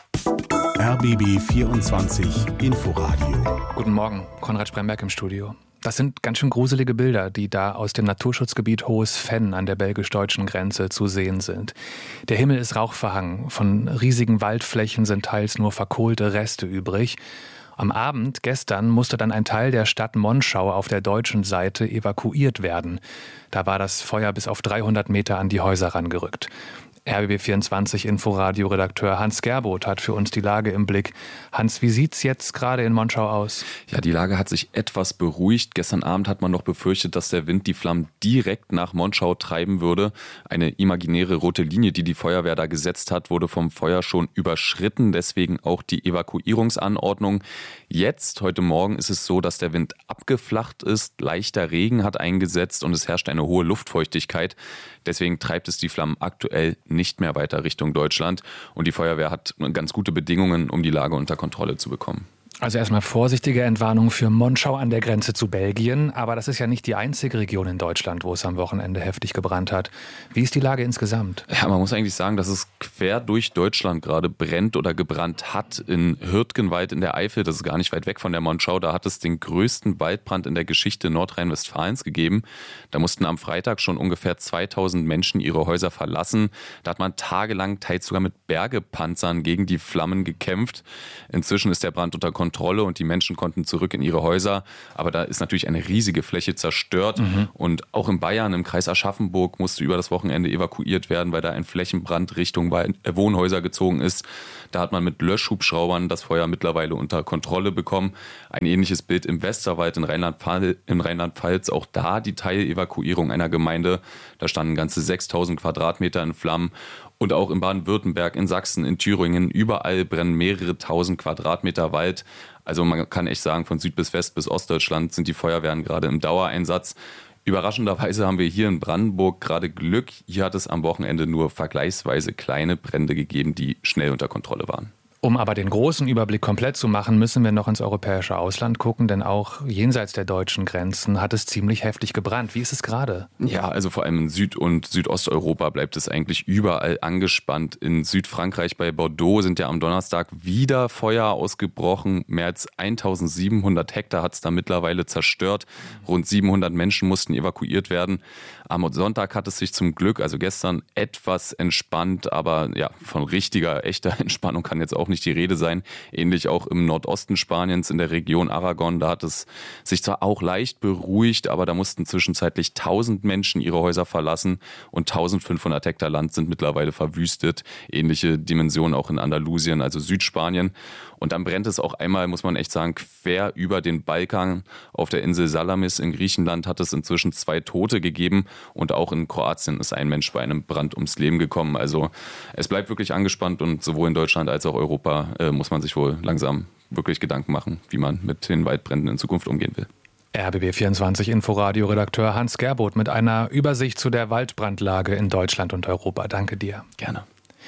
R B B vierundzwanzig Inforadio. Guten Morgen, Konrad Spremberg im Studio. Das sind ganz schön gruselige Bilder, die da aus dem Naturschutzgebiet Hohes Venn an der belgisch-deutschen Grenze zu sehen sind. Der Himmel ist rauchverhangen, von riesigen Waldflächen sind teils nur verkohlte Reste übrig. Am Abend gestern musste dann ein Teil der Stadt Monschau auf der deutschen Seite evakuiert werden. Da war das Feuer bis auf dreihundert Meter an die Häuser rangerückt. R B B vierundzwanzig Inforadio-Redakteur Hans Gerboth hat für uns die Lage im Blick. Hans, wie sieht's jetzt gerade in Monschau aus? Ja, die Lage hat sich etwas beruhigt. Gestern Abend hat man noch befürchtet, dass der Wind die Flammen direkt nach Monschau treiben würde. Eine imaginäre rote Linie, die die Feuerwehr da gesetzt hat, wurde vom Feuer schon überschritten. Deswegen auch die Evakuierungsanordnung. Jetzt, heute Morgen, ist es so, dass der Wind abgeflacht ist. Leichter Regen hat eingesetzt und es herrscht eine hohe Luftfeuchtigkeit. Deswegen treibt es die Flammen aktuell nicht mehr weiter Richtung Deutschland. Und die Feuerwehr hat ganz gute Bedingungen, um die Lage unter Kontrolle zu bekommen. Also erstmal vorsichtige Entwarnung für Monschau an der Grenze zu Belgien. Aber das ist ja nicht die einzige Region in Deutschland, wo es am Wochenende heftig gebrannt hat. Wie ist die Lage insgesamt? Ja, man muss eigentlich sagen, dass es quer durch Deutschland gerade brennt oder gebrannt hat. In Hürtgenwald in der Eifel, das ist gar nicht weit weg von der Monschau, da hat es den größten Waldbrand in der Geschichte Nordrhein-Westfalens gegeben. Da mussten am Freitag schon ungefähr zweitausend Menschen ihre Häuser verlassen. Da hat man tagelang, teils sogar mit Bergepanzern gegen die Flammen gekämpft. Inzwischen ist der Brand unter Kontrolle. Kontrolle und die Menschen konnten zurück in ihre Häuser. Aber da ist natürlich eine riesige Fläche zerstört. Mhm. Und auch in Bayern, im Kreis Aschaffenburg, musste über das Wochenende evakuiert werden, weil da ein Flächenbrand Richtung Wohnhäuser gezogen ist. Da hat man mit Löschhubschraubern das Feuer mittlerweile unter Kontrolle bekommen. Ein ähnliches Bild im Westerwald in Rheinland-Pfalz, in Rheinland-Pfalz. Auch da die Teilevakuierung einer Gemeinde. Da standen ganze sechstausend Quadratmeter in Flammen. Und auch in Baden-Württemberg, in Sachsen, in Thüringen, überall brennen mehrere tausend Quadratmeter Wald. Also man kann echt sagen, von Süd bis West bis Ostdeutschland sind die Feuerwehren gerade im Dauereinsatz. Überraschenderweise haben wir hier in Brandenburg gerade Glück. Hier hat es am Wochenende nur vergleichsweise kleine Brände gegeben, die schnell unter Kontrolle waren. Um aber den großen Überblick komplett zu machen, müssen wir noch ins europäische Ausland gucken, denn auch jenseits der deutschen Grenzen hat es ziemlich heftig gebrannt. Wie ist es gerade? Ja, also vor allem in Süd- und Südosteuropa bleibt es eigentlich überall angespannt. In Südfrankreich bei Bordeaux sind ja am Donnerstag wieder Feuer ausgebrochen. Mehr als eintausendsiebenhundert Hektar hat es da mittlerweile zerstört. Rund siebenhundert Menschen mussten evakuiert werden. Am Sonntag hat es sich zum Glück, also gestern, etwas entspannt, aber ja, von richtiger, echter Entspannung kann jetzt auch nicht die Rede sein. Ähnlich auch im Nordosten Spaniens, in der Region Aragon. Da hat es sich zwar auch leicht beruhigt, aber da mussten zwischenzeitlich tausend Menschen ihre Häuser verlassen und eintausendfünfhundert Hektar Land sind mittlerweile verwüstet. Ähnliche Dimensionen auch in Andalusien, also Südspanien. Und dann brennt es auch einmal, muss man echt sagen, quer über den Balkan. Auf der Insel Salamis in Griechenland hat es inzwischen zwei Tote gegeben und auch in Kroatien ist ein Mensch bei einem Brand ums Leben gekommen. Also es bleibt wirklich angespannt und sowohl in Deutschland als auch Europa äh, muss man sich wohl langsam wirklich Gedanken machen, wie man mit den Waldbränden in Zukunft umgehen will. R B B vierundzwanzig Inforadio-Redakteur Hans Gerboth mit einer Übersicht zu der Waldbrandlage in Deutschland und Europa. Danke dir. Gerne.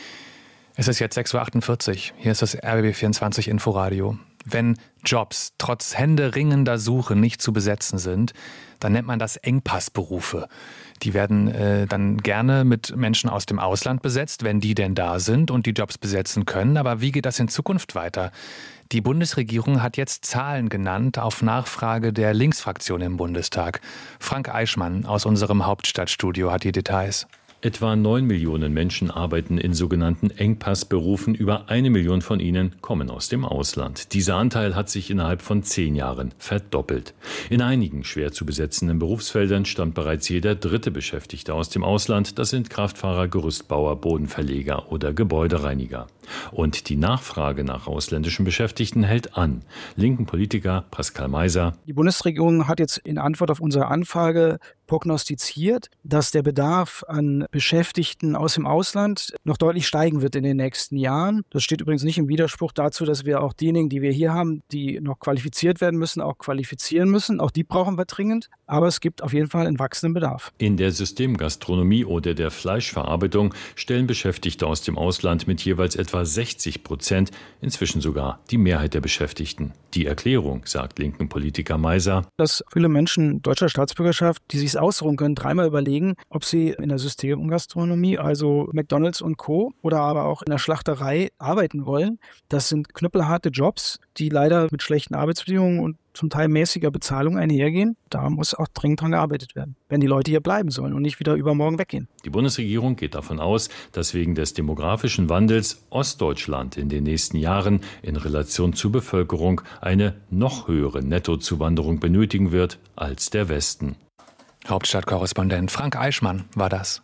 Es ist jetzt sechs Uhr achtundvierzig. Hier ist das R B B vierundzwanzig Inforadio. Wenn Jobs trotz händeringender Suche nicht zu besetzen sind, dann nennt man das Engpassberufe. Die werden äh, dann gerne mit Menschen aus dem Ausland besetzt, wenn die denn da sind und die Jobs besetzen können. Aber wie geht das in Zukunft weiter? Die Bundesregierung hat jetzt Zahlen genannt auf Nachfrage der Linksfraktion im Bundestag. Frank Eichmann aus unserem Hauptstadtstudio hat die Details. Etwa neun Millionen Menschen arbeiten in sogenannten Engpassberufen. Über eine Million von ihnen kommen aus dem Ausland. Dieser Anteil hat sich innerhalb von zehn Jahren verdoppelt. In einigen schwer zu besetzenden Berufsfeldern stammt bereits jeder dritte Beschäftigte aus dem Ausland. Das sind Kraftfahrer, Gerüstbauer, Bodenverleger oder Gebäudereiniger. Und die Nachfrage nach ausländischen Beschäftigten hält an. Linken Politiker Pascal Meiser. Die Bundesregierung hat jetzt in Antwort auf unsere Anfrage prognostiziert, dass der Bedarf an Beschäftigten aus dem Ausland noch deutlich steigen wird in den nächsten Jahren. Das steht übrigens nicht im Widerspruch dazu, dass wir auch diejenigen, die wir hier haben, die noch qualifiziert werden müssen, auch qualifizieren müssen. Auch die brauchen wir dringend. Aber es gibt auf jeden Fall einen wachsenden Bedarf. In der Systemgastronomie oder der Fleischverarbeitung stellen Beschäftigte aus dem Ausland mit jeweils etwa sechzig Prozent inzwischen sogar die Mehrheit der Beschäftigten. Die Erklärung, sagt linken Politiker Meiser, dass viele Menschen deutscher Staatsbürgerschaft, die sich ausruhen können, dreimal überlegen, ob sie in der Systemgastronomie, also McDonald's und Co. oder aber auch in der Schlachterei arbeiten wollen. Das sind knüppelharte Jobs, die leider mit schlechten Arbeitsbedingungen und zum Teil mäßiger Bezahlung einhergehen. Da muss auch dringend dran gearbeitet werden, wenn die Leute hier bleiben sollen und nicht wieder übermorgen weggehen. Die Bundesregierung geht davon aus, dass wegen des demografischen Wandels Ostdeutschland in den nächsten Jahren in Relation zur Bevölkerung eine noch höhere Nettozuwanderung benötigen wird als der Westen. Hauptstadtkorrespondent Frank Eichmann war das.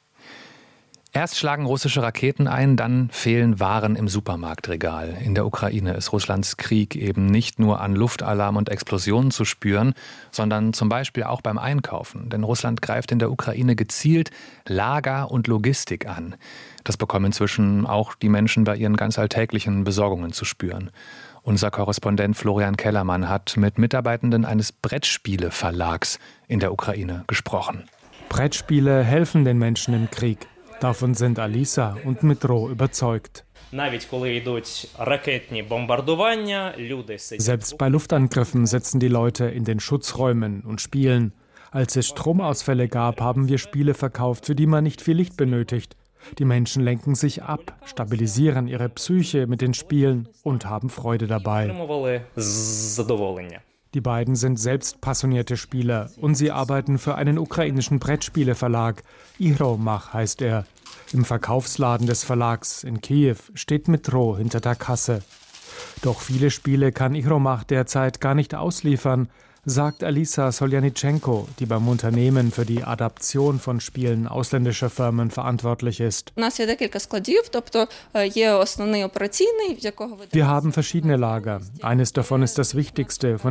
Erst schlagen russische Raketen ein, dann fehlen Waren im Supermarktregal. In der Ukraine ist Russlands Krieg eben nicht nur an Luftalarm und Explosionen zu spüren, sondern zum Beispiel auch beim Einkaufen. Denn Russland greift in der Ukraine gezielt Lager und Logistik an. Das bekommen inzwischen auch die Menschen bei ihren ganz alltäglichen Besorgungen zu spüren. Unser Korrespondent Florian Kellermann hat mit Mitarbeitenden eines Brettspiele-Verlags in der Ukraine gesprochen. Brettspiele helfen den Menschen im Krieg. Davon sind Alisa und Metro überzeugt. Selbst bei Luftangriffen sitzen die Leute in den Schutzräumen und spielen. Als es Stromausfälle gab, haben wir Spiele verkauft, für die man nicht viel Licht benötigt. Die Menschen lenken sich ab, stabilisieren ihre Psyche mit den Spielen und haben Freude dabei. Die beiden sind selbst passionierte Spieler und sie arbeiten für einen ukrainischen Brettspieleverlag. Ihromach heißt er. Im Verkaufsladen des Verlags in Kiew steht Metro hinter der Kasse. Doch viele Spiele kann Ihromach derzeit gar nicht ausliefern, sagt Alisa Soljanitschenko, die beim Unternehmen für die Adaption von Spielen ausländischer Firmen verantwortlich ist. Wir haben verschiedene Lager. Eines davon ist das wichtigste, von